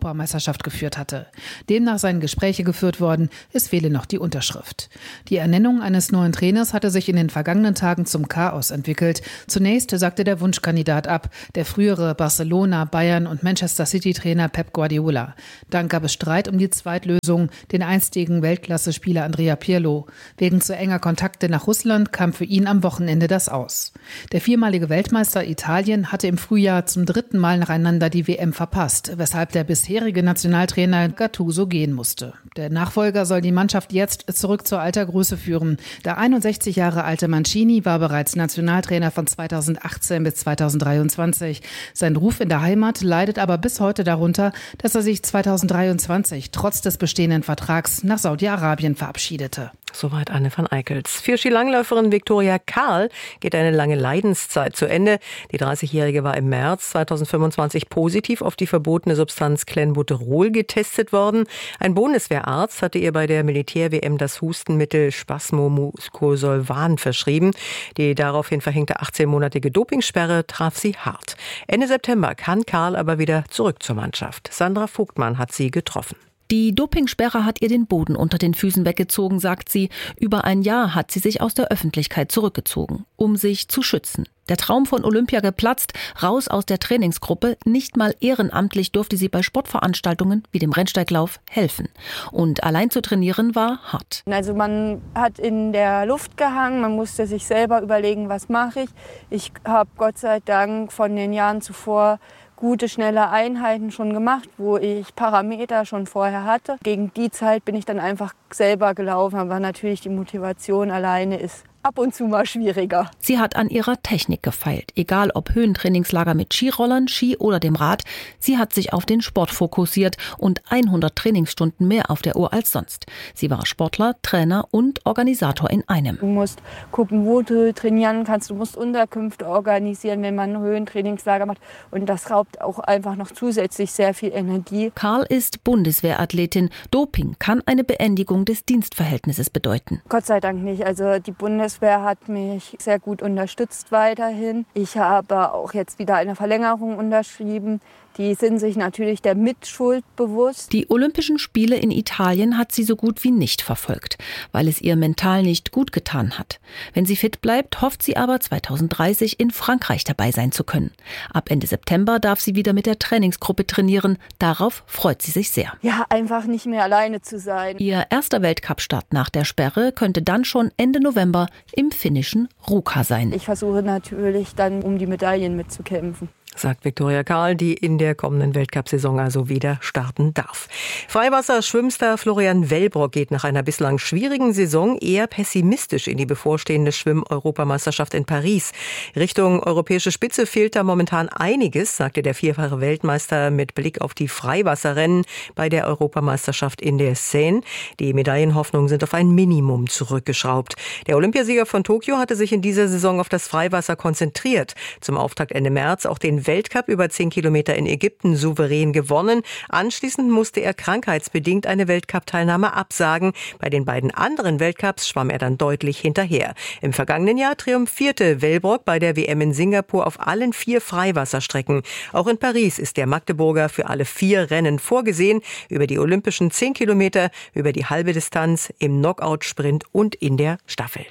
Europameisterschaft geführt hatte. Demnach seien Gespräche geführt worden, es fehle noch die Unterschrift. Die Ernennung eines neuen Trainers hatte sich in den vergangenen Tagen zum Chaos entwickelt. Zunächst sagte der Wunschkandidat ab, der frühere Barcelona, Bayern und Manchester City-Trainer Pep Guardiola. Dann gab es Streit um die Zweitlösung, den einstigen Weltklasse-Spieler Andrea Pirlo. Wegen zu enger Kontakte nach Russland kam für ihn am Wochenende das aus. Der viermalige Weltmeister Italien hatte im Frühjahr zum dritten Mal nacheinander die W M verpasst, weshalb der bisherige Nationaltrainer Gattuso gehen musste. Der Nachfolger soll die Mannschaft jetzt zurück zur alter Größe führen. Der einundsechzig Jahre alte Mancini war bereits Nationaltrainer von zweitausendachtzehn bis zweitausenddreiundzwanzig. Sein Ruf in der Heimat leidet aber bis heute darunter, dass er sich zweitausenddreiundzwanzig trotz des bestehenden Vertrags nach Saudi-Arabien verabschiedete. Soweit Anne van Eickels. Für Skilangläuferin Viktoria Karl geht eine lange Leidenszeit zu Ende. Die dreißigjährige war im März zweitausendfünfundzwanzig positiv auf die verbotene Substanz Clenbuterol getestet worden. Ein Bundeswehrarzt hatte ihr bei der Militär-W M das Hustenmittel Spasmomucosolvan verschrieben. Die daraufhin verhängte achtzehnmonatige Dopingsperre traf sie hart. Ende September kann Karl aber wieder zurück zur Mannschaft. Sandra Vogtmann hat sie getroffen. Die Dopingsperre hat ihr den Boden unter den Füßen weggezogen, sagt sie. Über ein Jahr hat sie sich aus der Öffentlichkeit zurückgezogen, um sich zu schützen. Der Traum von Olympia geplatzt, raus aus der Trainingsgruppe. Nicht mal ehrenamtlich durfte sie bei Sportveranstaltungen wie dem Rennsteiglauf helfen. Und allein zu trainieren war hart. Also man hat in der Luft gehangen, man musste sich selber überlegen, was mache ich. Ich habe Gott sei Dank von den Jahren zuvor gute, schnelle Einheiten schon gemacht, wo ich Parameter schon vorher hatte. Gegen die Zeit bin ich dann einfach selber gelaufen, aber natürlich die Motivation alleine ist ab und zu mal schwieriger. Sie hat an ihrer Technik gefeilt. Egal ob Höhentrainingslager mit Skirollern, Ski oder dem Rad. Sie hat sich auf den Sport fokussiert und hundert Trainingsstunden mehr auf der Uhr als sonst. Sie war Sportler, Trainer und Organisator in einem. Du musst gucken, wo du trainieren kannst. Du musst Unterkünfte organisieren, wenn man ein Höhentrainingslager macht. Und das raubt auch einfach noch zusätzlich sehr viel Energie. Karl ist Bundeswehrathletin. Doping kann eine Beendigung des Dienstverhältnisses bedeuten. Gott sei Dank nicht. Also die Bundes Die Bundeswehr hat mich sehr gut unterstützt weiterhin. Ich habe auch jetzt wieder eine Verlängerung unterschrieben. Die sind sich natürlich der Mitschuld bewusst. Die Olympischen Spiele in Italien hat sie so gut wie nicht verfolgt, weil es ihr mental nicht gut getan hat. Wenn sie fit bleibt, hofft sie aber zweitausenddreißig in Frankreich dabei sein zu können. Ab Ende September darf sie wieder mit der Trainingsgruppe trainieren. Darauf freut sie sich sehr. Ja, einfach nicht mehr alleine zu sein. Ihr erster Weltcup-Start nach der Sperre könnte dann schon Ende November im finnischen Ruka sein. Ich versuche natürlich dann, um die Medaillen mitzukämpfen. Sagt Viktoria Karl, die in der kommenden Weltcup-Saison also wieder starten darf. Freiwasser-Schwimmstar Florian Wellbrock geht nach einer bislang schwierigen Saison eher pessimistisch in die bevorstehende Schwimm-Europameisterschaft in Paris. Richtung europäische Spitze fehlt da momentan einiges, sagte der vierfache Weltmeister mit Blick auf die Freiwasserrennen bei der Europameisterschaft in der Seine. Die Medaillenhoffnungen sind auf ein Minimum zurückgeschraubt. Der Olympiasieger von Tokio hatte sich in dieser Saison auf das Freiwasser konzentriert. Zum Auftakt Ende März auch den Weltcup über zehn Kilometer in Ägypten souverän gewonnen. Anschließend musste er krankheitsbedingt eine Weltcup-Teilnahme absagen. Bei den beiden anderen Weltcups schwamm er dann deutlich hinterher. Im vergangenen Jahr triumphierte Wellbrock bei der W M in Singapur auf allen vier Freiwasserstrecken. Auch in Paris ist der Magdeburger für alle vier Rennen vorgesehen. Über die olympischen zehn Kilometer, über die halbe Distanz, im Knockout-Sprint und in der Staffel.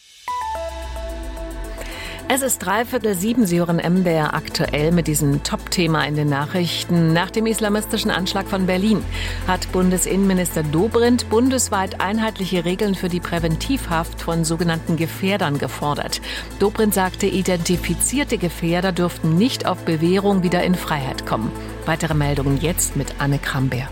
Es ist dreiviertel sieben, Sie hören M D R aktuell mit diesem Top-Thema in den Nachrichten. Nach dem islamistischen Anschlag von Berlin hat Bundesinnenminister Dobrindt bundesweit einheitliche Regeln für die Präventivhaft von sogenannten Gefährdern gefordert. Dobrindt sagte, identifizierte Gefährder dürften nicht auf Bewährung wieder in Freiheit kommen. Weitere Meldungen jetzt mit Anne Kramberg.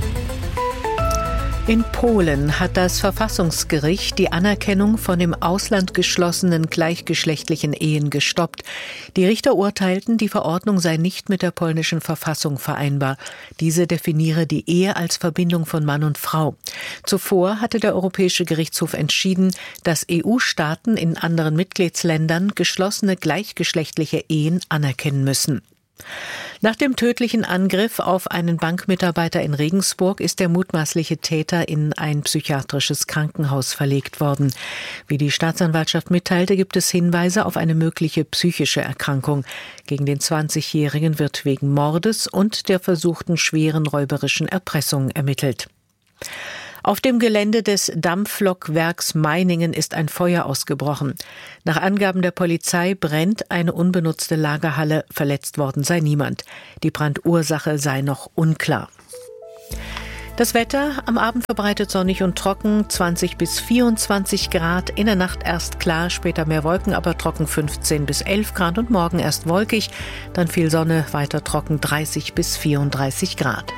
In Polen hat das Verfassungsgericht die Anerkennung von im Ausland geschlossenen gleichgeschlechtlichen Ehen gestoppt. Die Richter urteilten, die Verordnung sei nicht mit der polnischen Verfassung vereinbar. Diese definiere die Ehe als Verbindung von Mann und Frau. Zuvor hatte der Europäische Gerichtshof entschieden, dass E U-Staaten in anderen Mitgliedsländern geschlossene gleichgeschlechtliche Ehen anerkennen müssen. Nach dem tödlichen Angriff auf einen Bankmitarbeiter in Regensburg ist der mutmaßliche Täter in ein psychiatrisches Krankenhaus verlegt worden. Wie die Staatsanwaltschaft mitteilte, gibt es Hinweise auf eine mögliche psychische Erkrankung. Gegen den zwanzigjährigen wird wegen Mordes und der versuchten schweren räuberischen Erpressung ermittelt. Auf dem Gelände des Dampflokwerks Meiningen ist ein Feuer ausgebrochen. Nach Angaben der Polizei brennt eine unbenutzte Lagerhalle, verletzt worden sei niemand. Die Brandursache sei noch unklar. Das Wetter am Abend verbreitet sonnig und trocken, zwanzig bis vierundzwanzig Grad, in der Nacht erst klar, später mehr Wolken, aber trocken fünfzehn bis elf Grad und morgen erst wolkig, dann viel Sonne, weiter trocken dreißig bis vierunddreißig Grad.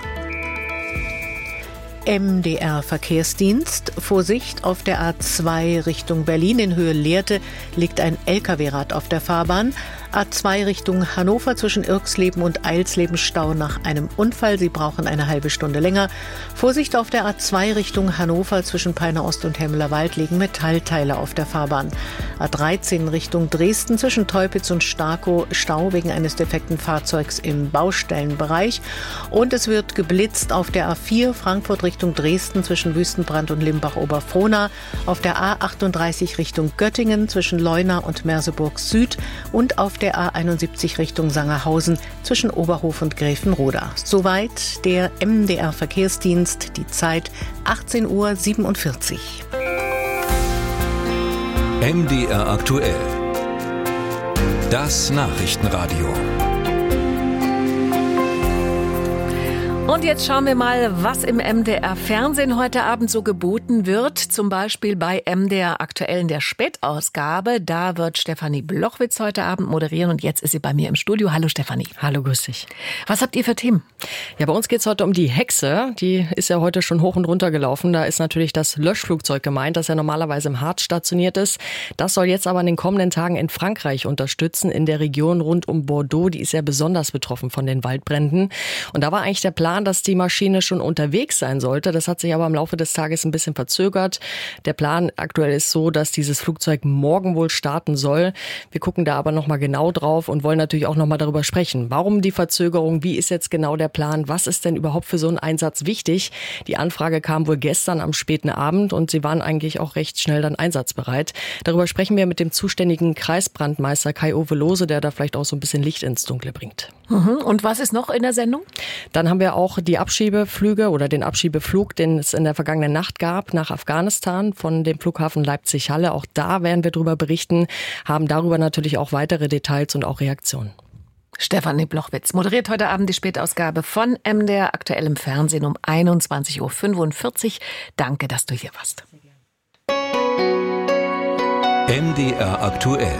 M D R Verkehrsdienst. Vorsicht, auf der A zwei Richtung Berlin in Höhe Lehrte liegt ein L K W-Rad auf der Fahrbahn. A zwei Richtung Hannover zwischen Irxleben und Eilsleben Stau nach einem Unfall. Sie brauchen eine halbe Stunde länger. Vorsicht, auf der A zwei Richtung Hannover zwischen Peiner Ost und Hemmeler Wald liegen Metallteile auf der Fahrbahn. A dreizehn Richtung Dresden zwischen Teupitz und Starkow Stau wegen eines defekten Fahrzeugs im Baustellenbereich. Und es wird geblitzt auf der A vier Frankfurt Richtung Dresden zwischen Wüstenbrand und Limbach-Oberfrohna. Auf der A achtunddreißig Richtung Göttingen zwischen Leuna und Merseburg Süd und auf der A einundsiebzig Richtung Sangerhausen zwischen Oberhof und Gräfenroda. Soweit der M D R Verkehrsdienst, die Zeit achtzehn Uhr siebenundvierzig. M D R aktuell. Das Nachrichtenradio. Und jetzt schauen wir mal, was im M D R-Fernsehen heute Abend so geboten wird. Zum Beispiel bei M D R aktuell in der Spätausgabe. Da wird Stefanie Blochwitz heute Abend moderieren. Und jetzt ist sie bei mir im Studio. Hallo Stefanie. Hallo, grüß dich. Was habt ihr für Themen? Ja, bei uns geht's heute um die Hexe. Die ist ja heute schon hoch und runter gelaufen. Da ist natürlich das Löschflugzeug gemeint, das ja normalerweise im Harz stationiert ist. Das soll jetzt aber in den kommenden Tagen in Frankreich unterstützen, in der Region rund um Bordeaux. Die ist ja besonders betroffen von den Waldbränden. Und da war eigentlich der Plan, dass die Maschine schon unterwegs sein sollte. Das hat sich aber im Laufe des Tages ein bisschen verzögert. Der Plan aktuell ist so, dass dieses Flugzeug morgen wohl starten soll. Wir gucken da aber nochmal genau drauf und wollen natürlich auch nochmal darüber sprechen. Warum die Verzögerung? Wie ist jetzt genau der Plan? Was ist denn überhaupt für so einen Einsatz wichtig? Die Anfrage kam wohl gestern am späten Abend und sie waren eigentlich auch recht schnell dann einsatzbereit. Darüber sprechen wir mit dem zuständigen Kreisbrandmeister Kai-Uwe Lohse, der da vielleicht auch so ein bisschen Licht ins Dunkle bringt. Und was ist noch in der Sendung? Dann haben wir auch die Abschiebeflüge oder den Abschiebeflug, den es in der vergangenen Nacht gab nach Afghanistan von dem Flughafen Leipzig-Halle. Auch da werden wir darüber berichten, haben darüber natürlich auch weitere Details und auch Reaktionen. Stefanie Blochwitz moderiert heute Abend die Spätausgabe von M D R aktuell im Fernsehen um einundzwanzig Uhr fünfundvierzig. Danke, dass du hier warst. M D R aktuell.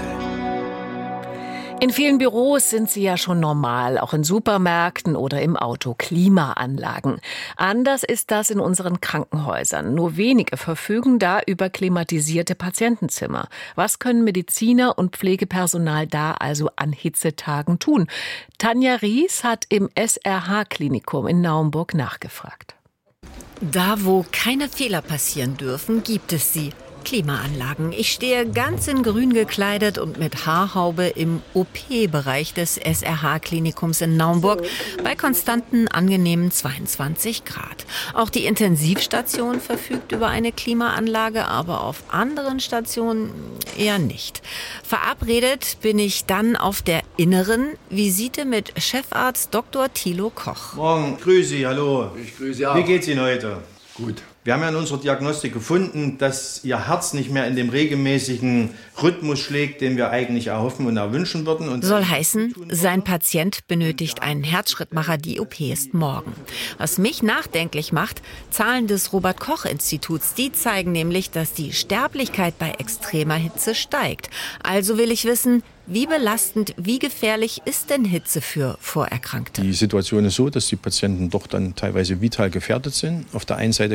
In vielen Büros sind sie ja schon normal, auch in Supermärkten oder im Auto, Klimaanlagen. Anders ist das in unseren Krankenhäusern. Nur wenige verfügen da über klimatisierte Patientenzimmer. Was können Mediziner und Pflegepersonal da also an Hitzetagen tun? Tanja Ries hat im S R H-Klinikum in Naumburg nachgefragt. Da, wo keine Fehler passieren dürfen, gibt es sie. Klimaanlagen. Ich stehe ganz in grün gekleidet und mit Haarhaube im O P-Bereich des S R H-Klinikums in Naumburg bei konstanten, angenehmen zweiundzwanzig Grad. Auch die Intensivstation verfügt über eine Klimaanlage, aber auf anderen Stationen eher nicht. Verabredet bin ich dann auf der inneren Visite mit Chefarzt Doktor Thilo Koch. Morgen, grüße Sie, hallo. Ich grüße Sie auch. Wie geht's Ihnen heute? Gut. Wir haben ja in unserer Diagnostik gefunden, dass Ihr Herz nicht mehr in dem regelmäßigen Rhythmus schlägt, den wir eigentlich erhoffen und erwünschen würden. Und Soll heißen, sein Patient benötigt einen Herzschrittmacher, die O P ist morgen. Was mich nachdenklich macht, Zahlen des Robert-Koch-Instituts, die zeigen nämlich, dass die Sterblichkeit bei extremer Hitze steigt. Also will ich wissen, wie belastend, wie gefährlich ist denn Hitze für Vorerkrankte? Die Situation ist so, dass die Patienten doch dann teilweise vital gefährdet sind. Auf der einen Seite kann man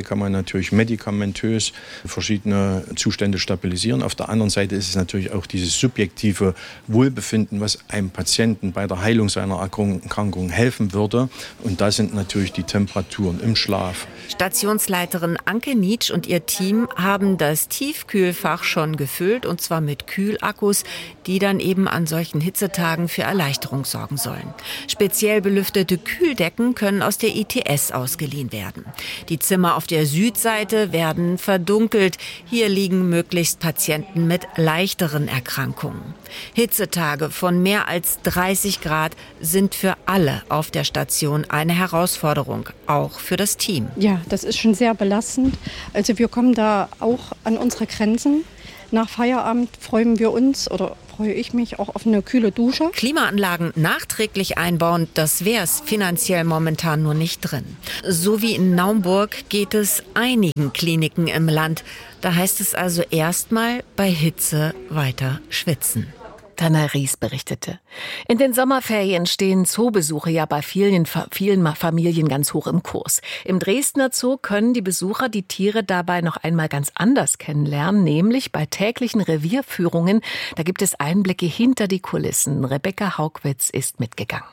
natürlich medikamentös verschiedene Zustände stabilisieren. Auf der anderen Seite ist es natürlich auch dieses subjektive Wohlbefinden, was einem Patienten bei der Heilung seiner Erkrankung helfen würde. Und da sind natürlich die Temperaturen im Schlaf. Stationsleiterin Anke Nietsch und ihr Team haben das Tiefkühlfach schon gefüllt, und zwar mit Kühlakkus, die dann eben an solchen Hitzetagen für Erleichterung sorgen sollen. Speziell belüftete Kühldecken können aus der I T S ausgeliehen werden. Die Zimmer auf der Südseite werden verdunkelt. Hier liegen möglichst Patienten mit leichteren Erkrankungen. Hitzetage von mehr als dreißig Grad sind für alle auf der Station eine Herausforderung, auch für das Team. Ja, das ist schon sehr belastend. Also wir kommen da auch an unsere Grenzen. Nach Feierabend freuen wir uns oder freue ich mich auch auf eine kühle Dusche. Klimaanlagen nachträglich einbauen, das wäre es finanziell momentan nur nicht drin. So wie in Naumburg geht es einigen Kliniken im Land. Da heißt es also erstmal bei Hitze weiter schwitzen. Tanja Ries berichtete. In den Sommerferien stehen Zoobesuche ja bei vielen, vielen Familien ganz hoch im Kurs. Im Dresdner Zoo können die Besucher die Tiere dabei noch einmal ganz anders kennenlernen, nämlich bei täglichen Revierführungen. Da gibt es Einblicke hinter die Kulissen. Rebecca Haugwitz ist mitgegangen.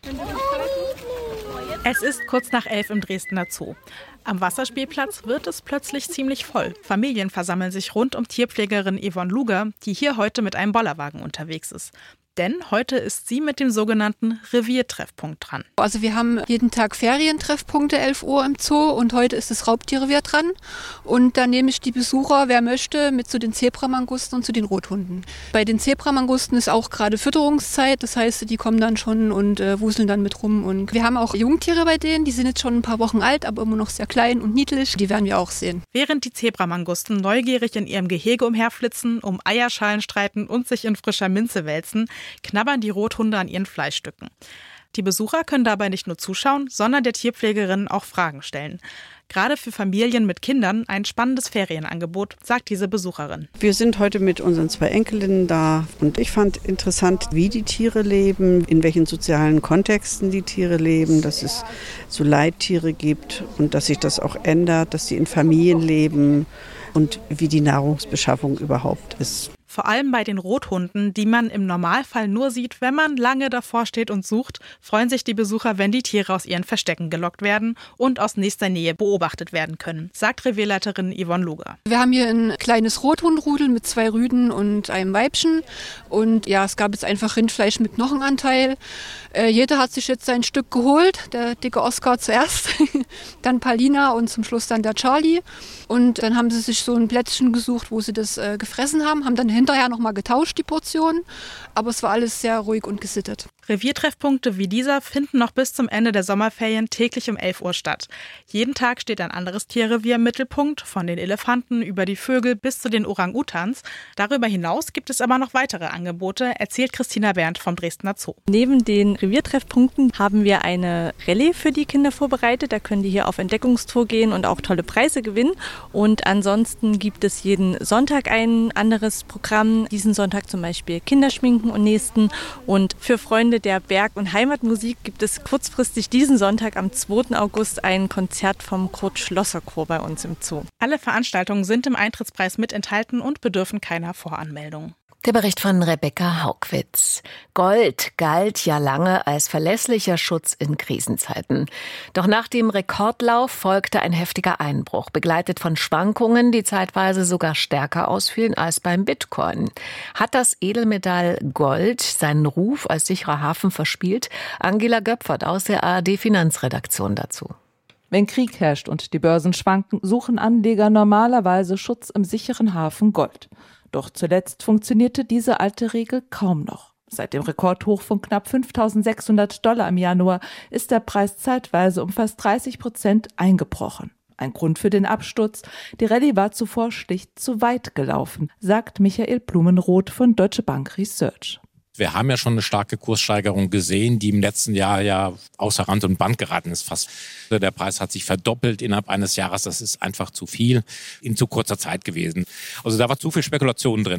Es ist kurz nach elf im Dresdner Zoo. Am Wasserspielplatz wird es plötzlich ziemlich voll. Familien versammeln sich rund um Tierpflegerin Yvonne Luger, die hier heute mit einem Bollerwagen unterwegs ist. Denn heute ist sie mit dem sogenannten Reviertreffpunkt dran. Also wir haben jeden Tag Ferientreffpunkte, elf Uhr im Zoo, und heute ist das Raubtierrevier dran. Und da nehme ich die Besucher, wer möchte, mit zu den Zebramangusten und zu den Rothunden. Bei den Zebramangusten ist auch gerade Fütterungszeit, das heißt, die kommen dann schon und äh, wuseln dann mit rum. Und wir haben auch Jungtiere bei denen, die sind jetzt schon ein paar Wochen alt, aber immer noch sehr klein und niedlich. Die werden wir auch sehen. Während die Zebramangusten neugierig in ihrem Gehege umherflitzen, um Eierschalen streiten und sich in frischer Minze wälzen, knabbern die Rothunde an ihren Fleischstücken. Die Besucher können dabei nicht nur zuschauen, sondern der Tierpflegerin auch Fragen stellen. Gerade für Familien mit Kindern ein spannendes Ferienangebot, sagt diese Besucherin. Wir sind heute mit unseren zwei Enkelinnen da und ich fand interessant, wie die Tiere leben, in welchen sozialen Kontexten die Tiere leben, dass es so Leittiere gibt und dass sich das auch ändert, dass sie in Familien leben und wie die Nahrungsbeschaffung überhaupt ist. Vor allem bei den Rothunden, die man im Normalfall nur sieht, wenn man lange davor steht und sucht, freuen sich die Besucher, wenn die Tiere aus ihren Verstecken gelockt werden und aus nächster Nähe beobachtet werden können, sagt Revierleiterin Yvonne Luger. Wir haben hier ein kleines Rothundrudel mit zwei Rüden und einem Weibchen. Und ja, es gab jetzt einfach Rindfleisch mit Knochenanteil. Äh, jeder hat sich jetzt sein Stück geholt, der dicke Oscar zuerst, dann Palina und zum Schluss dann der Charlie. Und dann haben sie sich so ein Plätzchen gesucht, wo sie das äh, gefressen haben, haben dann hinterher nochmal getauscht, die Portionen. Aber es war alles sehr ruhig und gesittet. Reviertreffpunkte wie dieser finden noch bis zum Ende der Sommerferien täglich um elf Uhr statt. Jeden Tag steht ein anderes Tierrevier im Mittelpunkt, von den Elefanten über die Vögel bis zu den Orang-Utans. Darüber hinaus gibt es aber noch weitere Angebote, erzählt Christina Berndt vom Dresdner Zoo. Neben den Reviertreffpunkten haben wir eine Rallye für die Kinder vorbereitet. Da können die hier auf Entdeckungstour gehen und auch tolle Preise gewinnen. Und ansonsten gibt es jeden Sonntag ein anderes Programm. Diesen Sonntag zum Beispiel Kinderschminken und Nästen. Und für Freunde der Berg- und Heimatmusik gibt es kurzfristig diesen Sonntag am zweiten August ein Konzert vom Kurt-Schlosser-Chor bei uns im Zoo. Alle Veranstaltungen sind im Eintrittspreis mit enthalten und bedürfen keiner Voranmeldung. Der Bericht von Rebecca Haugwitz. Gold galt ja lange als verlässlicher Schutz in Krisenzeiten. Doch nach dem Rekordlauf folgte ein heftiger Einbruch, begleitet von Schwankungen, die zeitweise sogar stärker ausfielen als beim Bitcoin. Hat das Edelmetall Gold seinen Ruf als sicherer Hafen verspielt? Angela Göpfert aus der A R D-Finanzredaktion dazu. Wenn Krieg herrscht und die Börsen schwanken, suchen Anleger normalerweise Schutz im sicheren Hafen Gold. Doch zuletzt funktionierte diese alte Regel kaum noch. Seit dem Rekordhoch von knapp fünftausendsechshundert Dollar im Januar ist der Preis zeitweise um fast dreißig Prozent eingebrochen. Ein Grund für den Absturz: Die Rallye war zuvor schlicht zu weit gelaufen, sagt Michael Blumenroth von Deutsche Bank Research. Wir haben ja schon eine starke Kurssteigerung gesehen, die im letzten Jahr ja außer Rand und Band geraten ist fast. Der Preis hat sich verdoppelt innerhalb eines Jahres. Das ist einfach zu viel in zu kurzer Zeit gewesen. Also da war zu viel Spekulation drin.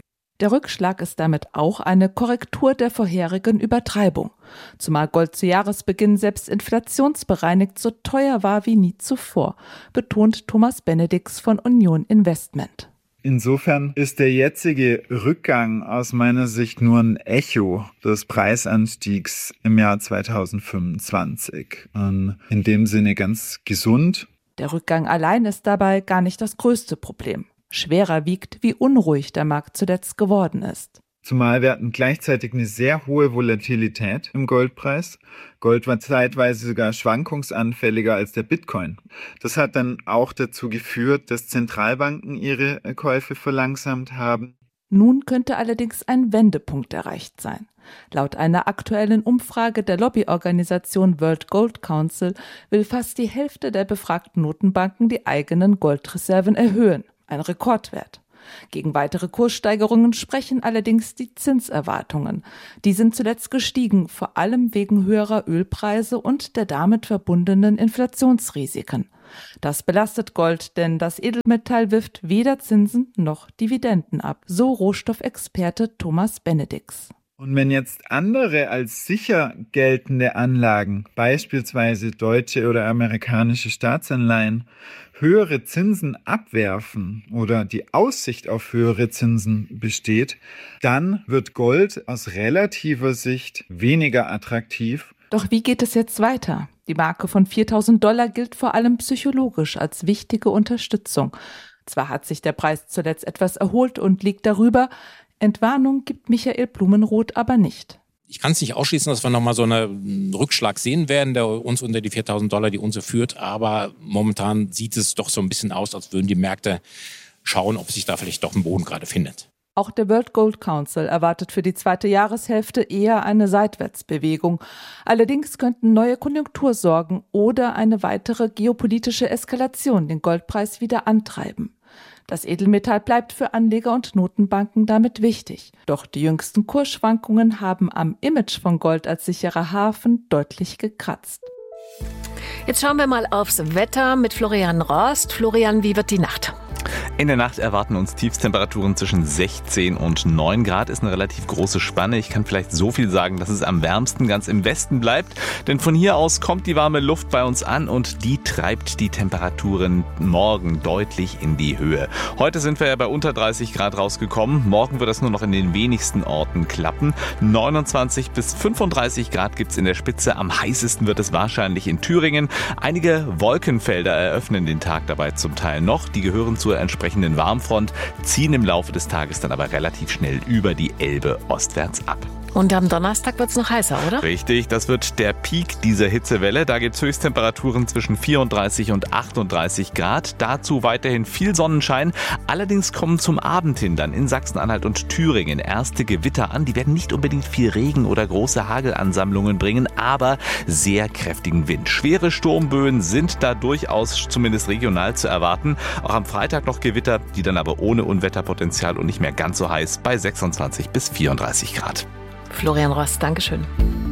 Der Rückschlag ist damit auch eine Korrektur der vorherigen Übertreibung, zumal Gold zu Jahresbeginn selbst inflationsbereinigt so teuer war wie nie zuvor, betont Thomas Benedix von Union Investment. Insofern ist der jetzige Rückgang aus meiner Sicht nur ein Echo des Preisanstiegs im Jahr zweitausendfünfundzwanzig. Und in dem Sinne ganz gesund. Der Rückgang allein ist dabei gar nicht das größte Problem. Schwerer wiegt, wie unruhig der Markt zuletzt geworden ist. Zumal wir hatten gleichzeitig eine sehr hohe Volatilität im Goldpreis. Gold war zeitweise sogar schwankungsanfälliger als der Bitcoin. Das hat dann auch dazu geführt, dass Zentralbanken ihre Käufe verlangsamt haben. Nun könnte allerdings ein Wendepunkt erreicht sein. Laut einer aktuellen Umfrage der Lobbyorganisation World Gold Council will fast die Hälfte der befragten Notenbanken die eigenen Goldreserven erhöhen. Ein Rekordwert. Gegen weitere Kurssteigerungen sprechen allerdings die Zinserwartungen. Die sind zuletzt gestiegen, vor allem wegen höherer Ölpreise und der damit verbundenen Inflationsrisiken. Das belastet Gold, denn das Edelmetall wirft weder Zinsen noch Dividenden ab, so Rohstoffexperte Thomas Benedix. Und wenn jetzt andere als sicher geltende Anlagen, beispielsweise deutsche oder amerikanische Staatsanleihen, höhere Zinsen abwerfen oder die Aussicht auf höhere Zinsen besteht, dann wird Gold aus relativer Sicht weniger attraktiv. Doch wie geht es jetzt weiter? Die Marke von viertausend Dollar gilt vor allem psychologisch als wichtige Unterstützung. Zwar hat sich der Preis zuletzt etwas erholt und liegt darüber, Entwarnung gibt Michael Blumenroth aber nicht. Ich kann es nicht ausschließen, dass wir nochmal so einen Rückschlag sehen werden, der uns unter die viertausend Dollar die Unze führt. Aber momentan sieht es doch so ein bisschen aus, als würden die Märkte schauen, ob sich da vielleicht doch ein Boden gerade findet. Auch der World Gold Council erwartet für die zweite Jahreshälfte eher eine Seitwärtsbewegung. Allerdings könnten neue Konjunktursorgen oder eine weitere geopolitische Eskalation den Goldpreis wieder antreiben. Das Edelmetall bleibt für Anleger und Notenbanken damit wichtig. Doch die jüngsten Kursschwankungen haben am Image von Gold als sicherer Hafen deutlich gekratzt. Jetzt schauen wir mal aufs Wetter mit Florian Rost. Florian, wie wird die Nacht? In der Nacht erwarten uns Tiefstemperaturen zwischen sechzehn und neun Grad. Ist eine relativ große Spanne. Ich kann vielleicht so viel sagen, dass es am wärmsten ganz im Westen bleibt. Denn von hier aus kommt die warme Luft bei uns an und die treibt die Temperaturen morgen deutlich in die Höhe. Heute sind wir ja bei unter dreißig Grad rausgekommen. Morgen wird das nur noch in den wenigsten Orten klappen. neunundzwanzig bis fünfunddreißig Grad gibt es in der Spitze. Am heißesten wird es wahrscheinlich in Thüringen. Einige Wolkenfelder eröffnen den Tag dabei zum Teil noch. Die gehören zur entsprechenden Warmfront, ziehen im Laufe des Tages dann aber relativ schnell über die Elbe ostwärts ab. Und am Donnerstag wird es noch heißer, oder? Richtig, das wird der Peak dieser Hitzewelle. Da gibt es Höchsttemperaturen zwischen vierunddreißig und achtunddreißig Grad. Dazu weiterhin viel Sonnenschein. Allerdings kommen zum Abend hin dann in Sachsen-Anhalt und Thüringen erste Gewitter an. Die werden nicht unbedingt viel Regen oder große Hagelansammlungen bringen, aber sehr kräftigen Wind. Schwere Sturmböen sind da durchaus zumindest regional zu erwarten. Auch am Freitag noch Gewitter, die dann aber ohne Unwetterpotenzial und nicht mehr ganz so heiß bei sechsundzwanzig bis vierunddreißig Grad. Florian Rost, Dankeschön.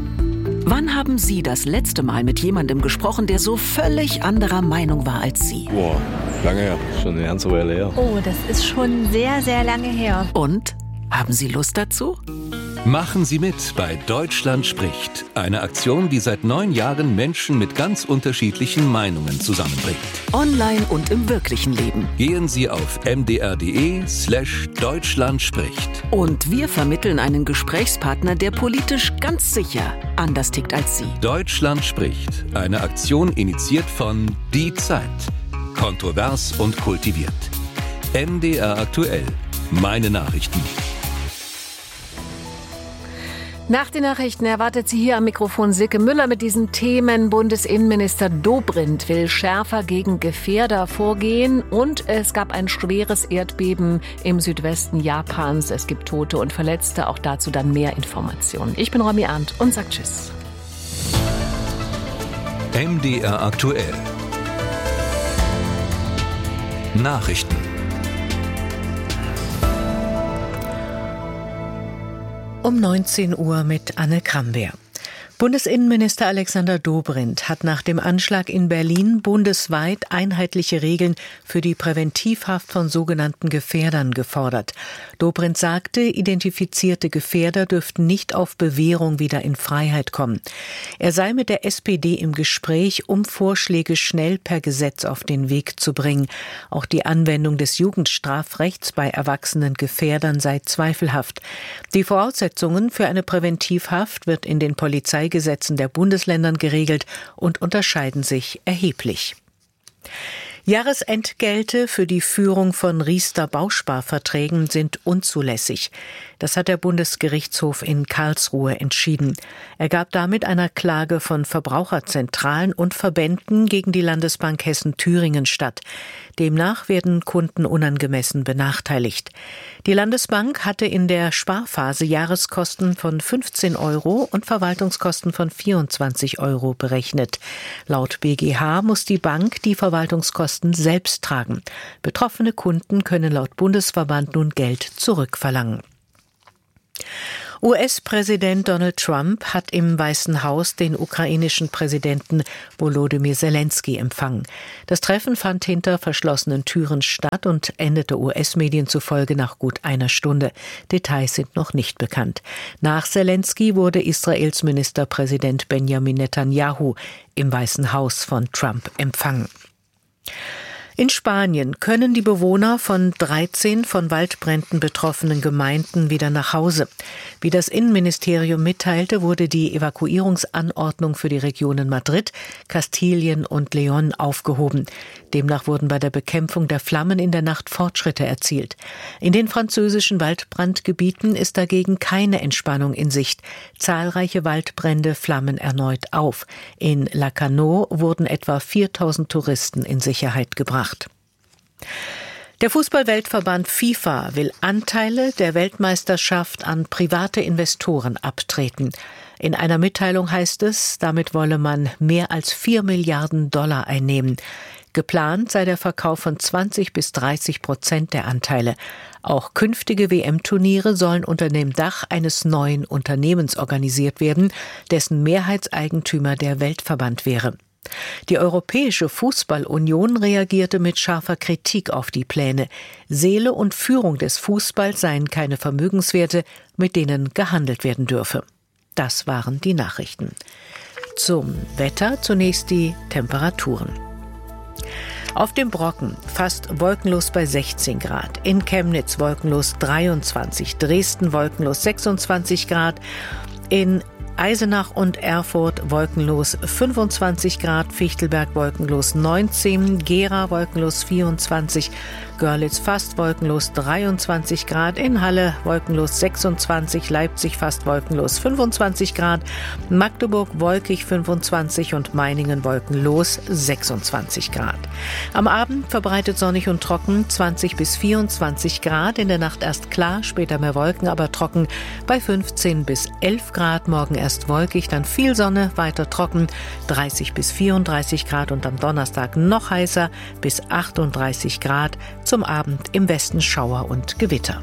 Wann haben Sie das letzte Mal mit jemandem gesprochen, der so völlig anderer Meinung war als Sie? Boah, lange her. Schon eine ganze Weile her. Oh, das ist schon sehr, sehr lange her. Und? Haben Sie Lust dazu? Machen Sie mit bei Deutschland spricht. Eine Aktion, die seit neun Jahren Menschen mit ganz unterschiedlichen Meinungen zusammenbringt. Online und im wirklichen Leben. Gehen Sie auf mdr.de slash Deutschland spricht. Und wir vermitteln einen Gesprächspartner, der politisch ganz sicher anders tickt als Sie. Deutschland spricht. Eine Aktion initiiert von Die Zeit. Kontrovers und kultiviert. M D R aktuell. Meine Nachrichten. Nach den Nachrichten erwartet sie hier am Mikrofon Silke Müller mit diesen Themen. Bundesinnenminister Dobrindt will schärfer gegen Gefährder vorgehen. Und es gab ein schweres Erdbeben im Südwesten Japans. Es gibt Tote und Verletzte. Auch dazu dann mehr Informationen. Ich bin Romy Arndt und sag Tschüss. M D R aktuell. Nachrichten. Um neunzehn Uhr mit Anne Krambeer. Bundesinnenminister Alexander Dobrindt hat nach dem Anschlag in Berlin bundesweit einheitliche Regeln für die Präventivhaft von sogenannten Gefährdern gefordert. Dobrindt sagte, identifizierte Gefährder dürften nicht auf Bewährung wieder in Freiheit kommen. Er sei mit der S P D im Gespräch, um Vorschläge schnell per Gesetz auf den Weg zu bringen. Auch die Anwendung des Jugendstrafrechts bei erwachsenen Gefährdern sei zweifelhaft. Die Voraussetzungen für eine Präventivhaft wird in den Polizeigesetzen der Bundesländern geregelt und unterscheiden sich erheblich. Jahresentgelte für die Führung von Riester-Bausparverträgen sind unzulässig. Das hat der Bundesgerichtshof in Karlsruhe entschieden. Er gab damit einer Klage von Verbraucherzentralen und Verbänden gegen die Landesbank Hessen-Thüringen statt. Demnach werden Kunden unangemessen benachteiligt. Die Landesbank hatte in der Sparphase Jahreskosten von fünfzehn Euro und Verwaltungskosten von vierundzwanzig Euro berechnet. Laut B G H muss die Bank die Verwaltungskosten selbst tragen. Betroffene Kunden können laut Bundesverband nun Geld zurückverlangen. U S-Präsident Donald Trump hat im Weißen Haus den ukrainischen Präsidenten Volodymyr Zelensky empfangen. Das Treffen fand hinter verschlossenen Türen statt und endete U S-Medien zufolge nach gut einer Stunde. Details sind noch nicht bekannt. Nach Zelensky wurde Israels Ministerpräsident Benjamin Netanyahu im Weißen Haus von Trump empfangen. In Spanien können die Bewohner von dreizehn von Waldbränden betroffenen Gemeinden wieder nach Hause. Wie das Innenministerium mitteilte, wurde die Evakuierungsanordnung für die Regionen Madrid, Kastilien und León aufgehoben. Demnach wurden bei der Bekämpfung der Flammen in der Nacht Fortschritte erzielt. In den französischen Waldbrandgebieten ist dagegen keine Entspannung in Sicht. Zahlreiche Waldbrände flammen erneut auf. In Lacanau wurden etwa viertausend Touristen in Sicherheit gebracht. Der Fußball-Weltverband FIFA will Anteile der Weltmeisterschaft an private Investoren abtreten. In einer Mitteilung heißt es, damit wolle man mehr als vier Milliarden Dollar einnehmen. Geplant sei der Verkauf von zwanzig bis dreißig Prozent der Anteile. Auch künftige W M-Turniere sollen unter dem Dach eines neuen Unternehmens organisiert werden, dessen Mehrheitseigentümer der Weltverband wäre. Die Europäische Fußballunion reagierte mit scharfer Kritik auf die Pläne. Seele und Führung des Fußballs seien keine Vermögenswerte, mit denen gehandelt werden dürfe. Das waren die Nachrichten. Zum Wetter zunächst die Temperaturen. Auf dem Brocken fast wolkenlos bei sechzehn Grad, in Chemnitz wolkenlos dreiundzwanzig, Dresden wolkenlos sechsundzwanzig Grad, in Eisenach und Erfurt wolkenlos fünfundzwanzig Grad, Fichtelberg wolkenlos neunzehn, Gera wolkenlos vierundzwanzig, Görlitz fast wolkenlos dreiundzwanzig Grad, in Halle wolkenlos sechsundzwanzig, Leipzig fast wolkenlos fünfundzwanzig Grad, Magdeburg wolkig fünfundzwanzig und Meiningen wolkenlos sechsundzwanzig Grad. Am Abend verbreitet sonnig und trocken, zwanzig bis vierundzwanzig Grad, in der Nacht erst klar, später mehr Wolken, aber trocken bei fünfzehn bis elf Grad, morgen erst wolkig, dann viel Sonne, weiter trocken, dreißig bis vierunddreißig Grad und am Donnerstag noch heißer bis achtunddreißig Grad, zum Abend im Westen Schauer und Gewitter.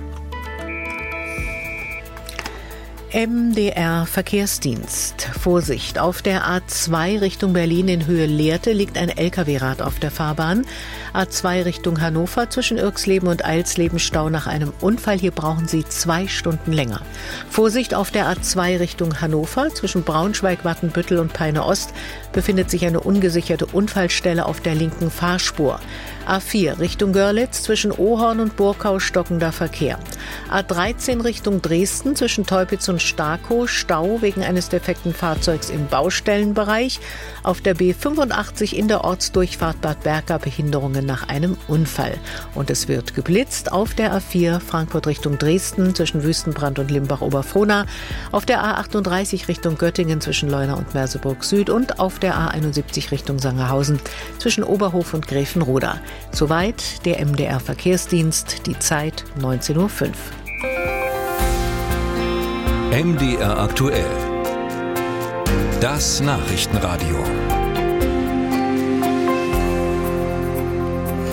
M D R Verkehrsdienst. Vorsicht, auf der A zwei Richtung Berlin in Höhe Lehrte liegt ein L K W-Rad auf der Fahrbahn. A zwei Richtung Hannover zwischen Irxleben und Eilsleben Stau nach einem Unfall. Hier brauchen Sie zwei Stunden länger. Vorsicht, auf der A zwei Richtung Hannover zwischen Braunschweig, Wattenbüttel und Peine Ost befindet sich eine ungesicherte Unfallstelle auf der linken Fahrspur. A vier Richtung Görlitz zwischen Ohorn und Burkau stockender Verkehr. A dreizehn Richtung Dresden zwischen Teupitz und Starkow Stau wegen eines defekten Fahrzeugs im Baustellenbereich. Auf der B fünfundachtzig in der Ortsdurchfahrt Bad Berka Behinderungen nach einem Unfall. Und es wird geblitzt auf der A vier Frankfurt Richtung Dresden zwischen Wüstenbrand und Limbach-Oberfrohna. Auf der A achtunddreißig Richtung Göttingen zwischen Leuna und Merseburg Süd und auf der A einundsiebzig Richtung Sangerhausen zwischen Oberhof und Gräfenroda. Soweit der M D R Verkehrsdienst, die Zeit neunzehn Uhr fünf. M D R aktuell. Das Nachrichtenradio.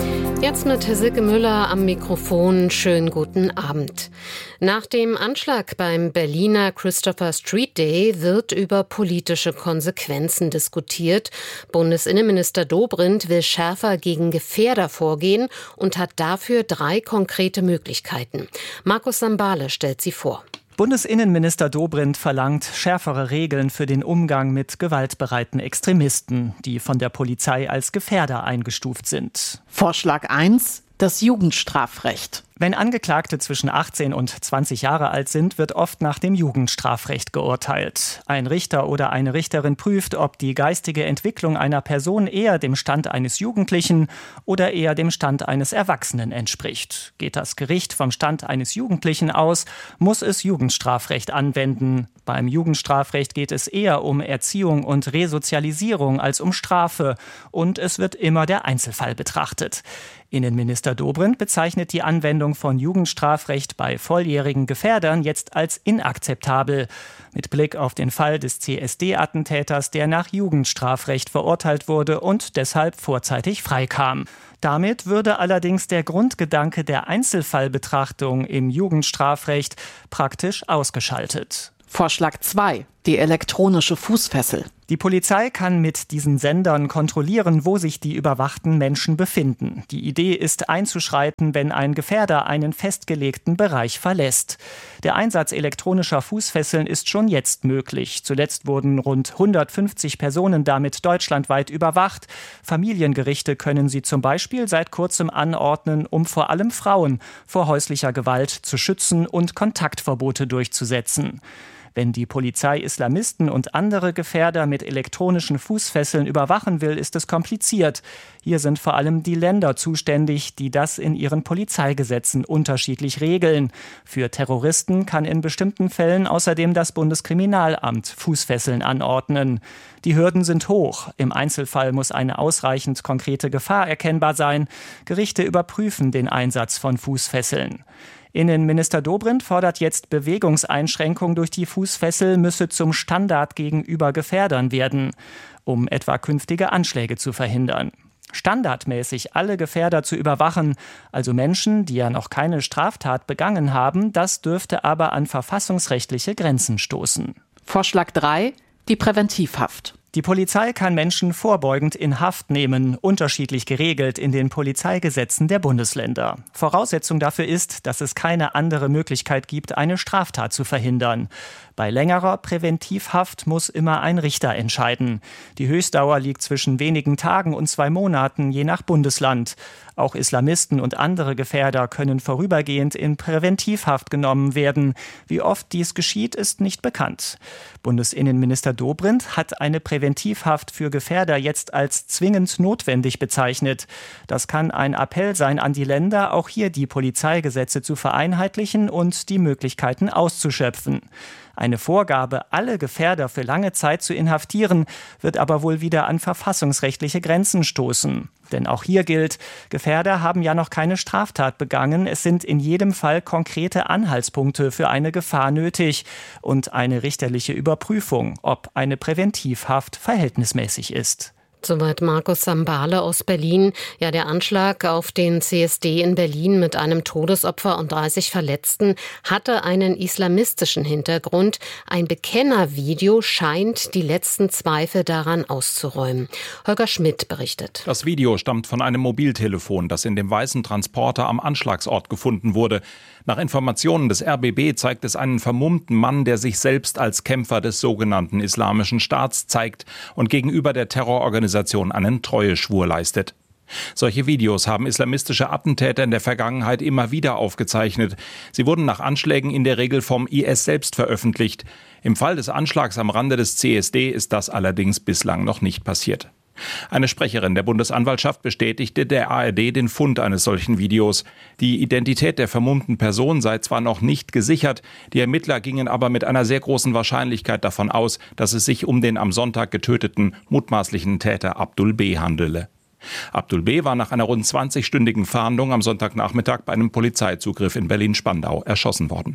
Jetzt mit Silke Müller am Mikrofon. Schönen guten Abend. Nach dem Anschlag beim Berliner Christopher Street Day wird über politische Konsequenzen diskutiert. Bundesinnenminister Dobrindt will schärfer gegen Gefährder vorgehen und hat dafür drei konkrete Möglichkeiten. Markus Sambale stellt sie vor. Bundesinnenminister Dobrindt verlangt schärfere Regeln für den Umgang mit gewaltbereiten Extremisten, die von der Polizei als Gefährder eingestuft sind. Vorschlag eins: das Jugendstrafrecht. Wenn Angeklagte zwischen achtzehn und zwanzig Jahre alt sind, wird oft nach dem Jugendstrafrecht geurteilt. Ein Richter oder eine Richterin prüft, ob die geistige Entwicklung einer Person eher dem Stand eines Jugendlichen oder eher dem Stand eines Erwachsenen entspricht. Geht das Gericht vom Stand eines Jugendlichen aus, muss es Jugendstrafrecht anwenden. Beim Jugendstrafrecht geht es eher um Erziehung und Resozialisierung als um Strafe. Und es wird immer der Einzelfall betrachtet. Innenminister Dobrindt bezeichnet die Anwendung von Jugendstrafrecht bei volljährigen Gefährdern jetzt als inakzeptabel. Mit Blick auf den Fall des C S D-Attentäters, der nach Jugendstrafrecht verurteilt wurde und deshalb vorzeitig freikam. Damit würde allerdings der Grundgedanke der Einzelfallbetrachtung im Jugendstrafrecht praktisch ausgeschaltet. Vorschlag zwei: die elektronische Fußfessel. Die Polizei kann mit diesen Sendern kontrollieren, wo sich die überwachten Menschen befinden. Die Idee ist, einzuschreiten, wenn ein Gefährder einen festgelegten Bereich verlässt. Der Einsatz elektronischer Fußfesseln ist schon jetzt möglich. Zuletzt wurden rund hundertfünfzig Personen damit deutschlandweit überwacht. Familiengerichte können sie zum Beispiel seit kurzem anordnen, um vor allem Frauen vor häuslicher Gewalt zu schützen und Kontaktverbote durchzusetzen. Wenn die Polizei Islamisten und andere Gefährder mit elektronischen Fußfesseln überwachen will, ist es kompliziert. Hier sind vor allem die Länder zuständig, die das in ihren Polizeigesetzen unterschiedlich regeln. Für Terroristen kann in bestimmten Fällen außerdem das Bundeskriminalamt Fußfesseln anordnen. Die Hürden sind hoch. Im Einzelfall muss eine ausreichend konkrete Gefahr erkennbar sein. Gerichte überprüfen den Einsatz von Fußfesseln. Innenminister Dobrindt fordert jetzt, Bewegungseinschränkung durch die Fußfessel müsse zum Standard gegenüber Gefährdern werden, um etwa künftige Anschläge zu verhindern. Standardmäßig alle Gefährder zu überwachen, also Menschen, die ja noch keine Straftat begangen haben, das dürfte aber an verfassungsrechtliche Grenzen stoßen. Vorschlag drei: die Präventivhaft. Die Polizei kann Menschen vorbeugend in Haft nehmen, unterschiedlich geregelt in den Polizeigesetzen der Bundesländer. Voraussetzung dafür ist, dass es keine andere Möglichkeit gibt, eine Straftat zu verhindern. Bei längerer Präventivhaft muss immer ein Richter entscheiden. Die Höchstdauer liegt zwischen wenigen Tagen und zwei Monaten, je nach Bundesland. Auch Islamisten und andere Gefährder können vorübergehend in Präventivhaft genommen werden. Wie oft dies geschieht, ist nicht bekannt. Bundesinnenminister Dobrindt hat eine Präventivhaft für Gefährder jetzt als zwingend notwendig bezeichnet. Das kann ein Appell sein an die Länder, auch hier die Polizeigesetze zu vereinheitlichen und die Möglichkeiten auszuschöpfen. Eine Vorgabe, alle Gefährder für lange Zeit zu inhaftieren, wird aber wohl wieder an verfassungsrechtliche Grenzen stoßen. Denn auch hier gilt, Gefährder haben ja noch keine Straftat begangen. Es sind in jedem Fall konkrete Anhaltspunkte für eine Gefahr nötig und eine richterliche Überprüfung, ob eine Präventivhaft verhältnismäßig ist. Soweit Markus Sambale aus Berlin. Ja, der Anschlag auf den C S D in Berlin mit einem Todesopfer und dreißig Verletzten hatte einen islamistischen Hintergrund. Ein Bekennervideo scheint die letzten Zweifel daran auszuräumen. Holger Schmidt berichtet. Das Video stammt von einem Mobiltelefon, das in dem weißen Transporter am Anschlagsort gefunden wurde. Nach Informationen des R B B zeigt es einen vermummten Mann, der sich selbst als Kämpfer des sogenannten Islamischen Staats zeigt und gegenüber der Terrororganisation einen Treueschwur leistet. Solche Videos haben islamistische Attentäter in der Vergangenheit immer wieder aufgezeichnet. Sie wurden nach Anschlägen in der Regel vom I S selbst veröffentlicht. Im Fall des Anschlags am Rande des C S D ist das allerdings bislang noch nicht passiert. Eine Sprecherin der Bundesanwaltschaft bestätigte der A R D den Fund eines solchen Videos. Die Identität der vermummten Person sei zwar noch nicht gesichert, die Ermittler gingen aber mit einer sehr großen Wahrscheinlichkeit davon aus, dass es sich um den am Sonntag getöteten mutmaßlichen Täter Abdul B. handele. Abdul B. war nach einer rund zwanzigstündigen Fahndung am Sonntagnachmittag bei einem Polizeizugriff in Berlin-Spandau erschossen worden.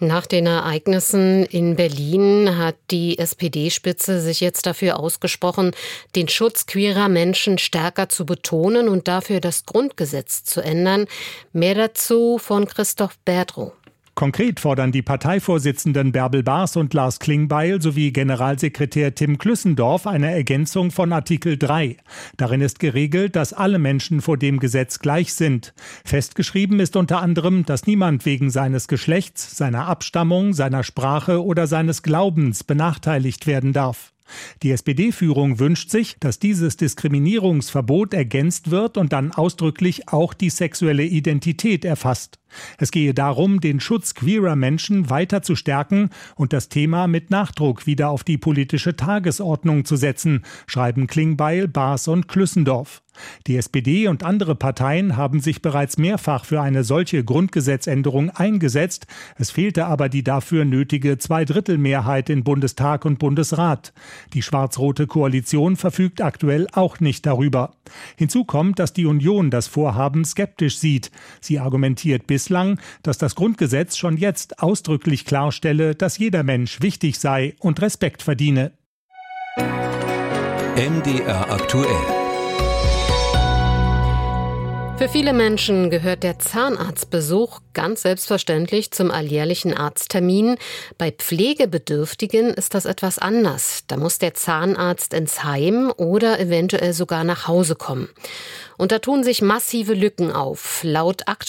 Nach den Ereignissen in Berlin hat die S P D-Spitze sich jetzt dafür ausgesprochen, den Schutz queerer Menschen stärker zu betonen und dafür das Grundgesetz zu ändern. Mehr dazu von Christoph Berdrow. Konkret fordern die Parteivorsitzenden Bärbel Baas und Lars Klingbeil sowie Generalsekretär Tim Klüssendorf eine Ergänzung von Artikel drei. Darin ist geregelt, dass alle Menschen vor dem Gesetz gleich sind. Festgeschrieben ist unter anderem, dass niemand wegen seines Geschlechts, seiner Abstammung, seiner Sprache oder seines Glaubens benachteiligt werden darf. Die S P D-Führung wünscht sich, dass dieses Diskriminierungsverbot ergänzt wird und dann ausdrücklich auch die sexuelle Identität erfasst. Es gehe darum, den Schutz queerer Menschen weiter zu stärken und das Thema mit Nachdruck wieder auf die politische Tagesordnung zu setzen, schreiben Klingbeil, Baas und Klüssendorf. Die S P D und andere Parteien haben sich bereits mehrfach für eine solche Grundgesetzänderung eingesetzt. Es fehlte aber die dafür nötige Zweidrittelmehrheit in Bundestag und Bundesrat. Die schwarz-rote Koalition verfügt aktuell auch nicht darüber. Hinzu kommt, dass die Union das Vorhaben skeptisch sieht. Sie argumentiert bislang, dass das Grundgesetz schon jetzt ausdrücklich klarstelle, dass jeder Mensch wichtig sei und Respekt verdiene. M D R aktuell. Für viele Menschen gehört der Zahnarztbesuch ganz selbstverständlich zum alljährlichen Arzttermin. Bei Pflegebedürftigen ist das etwas anders. Da muss der Zahnarzt ins Heim oder eventuell sogar nach Hause kommen. Und da tun sich massive Lücken auf. Laut aktuell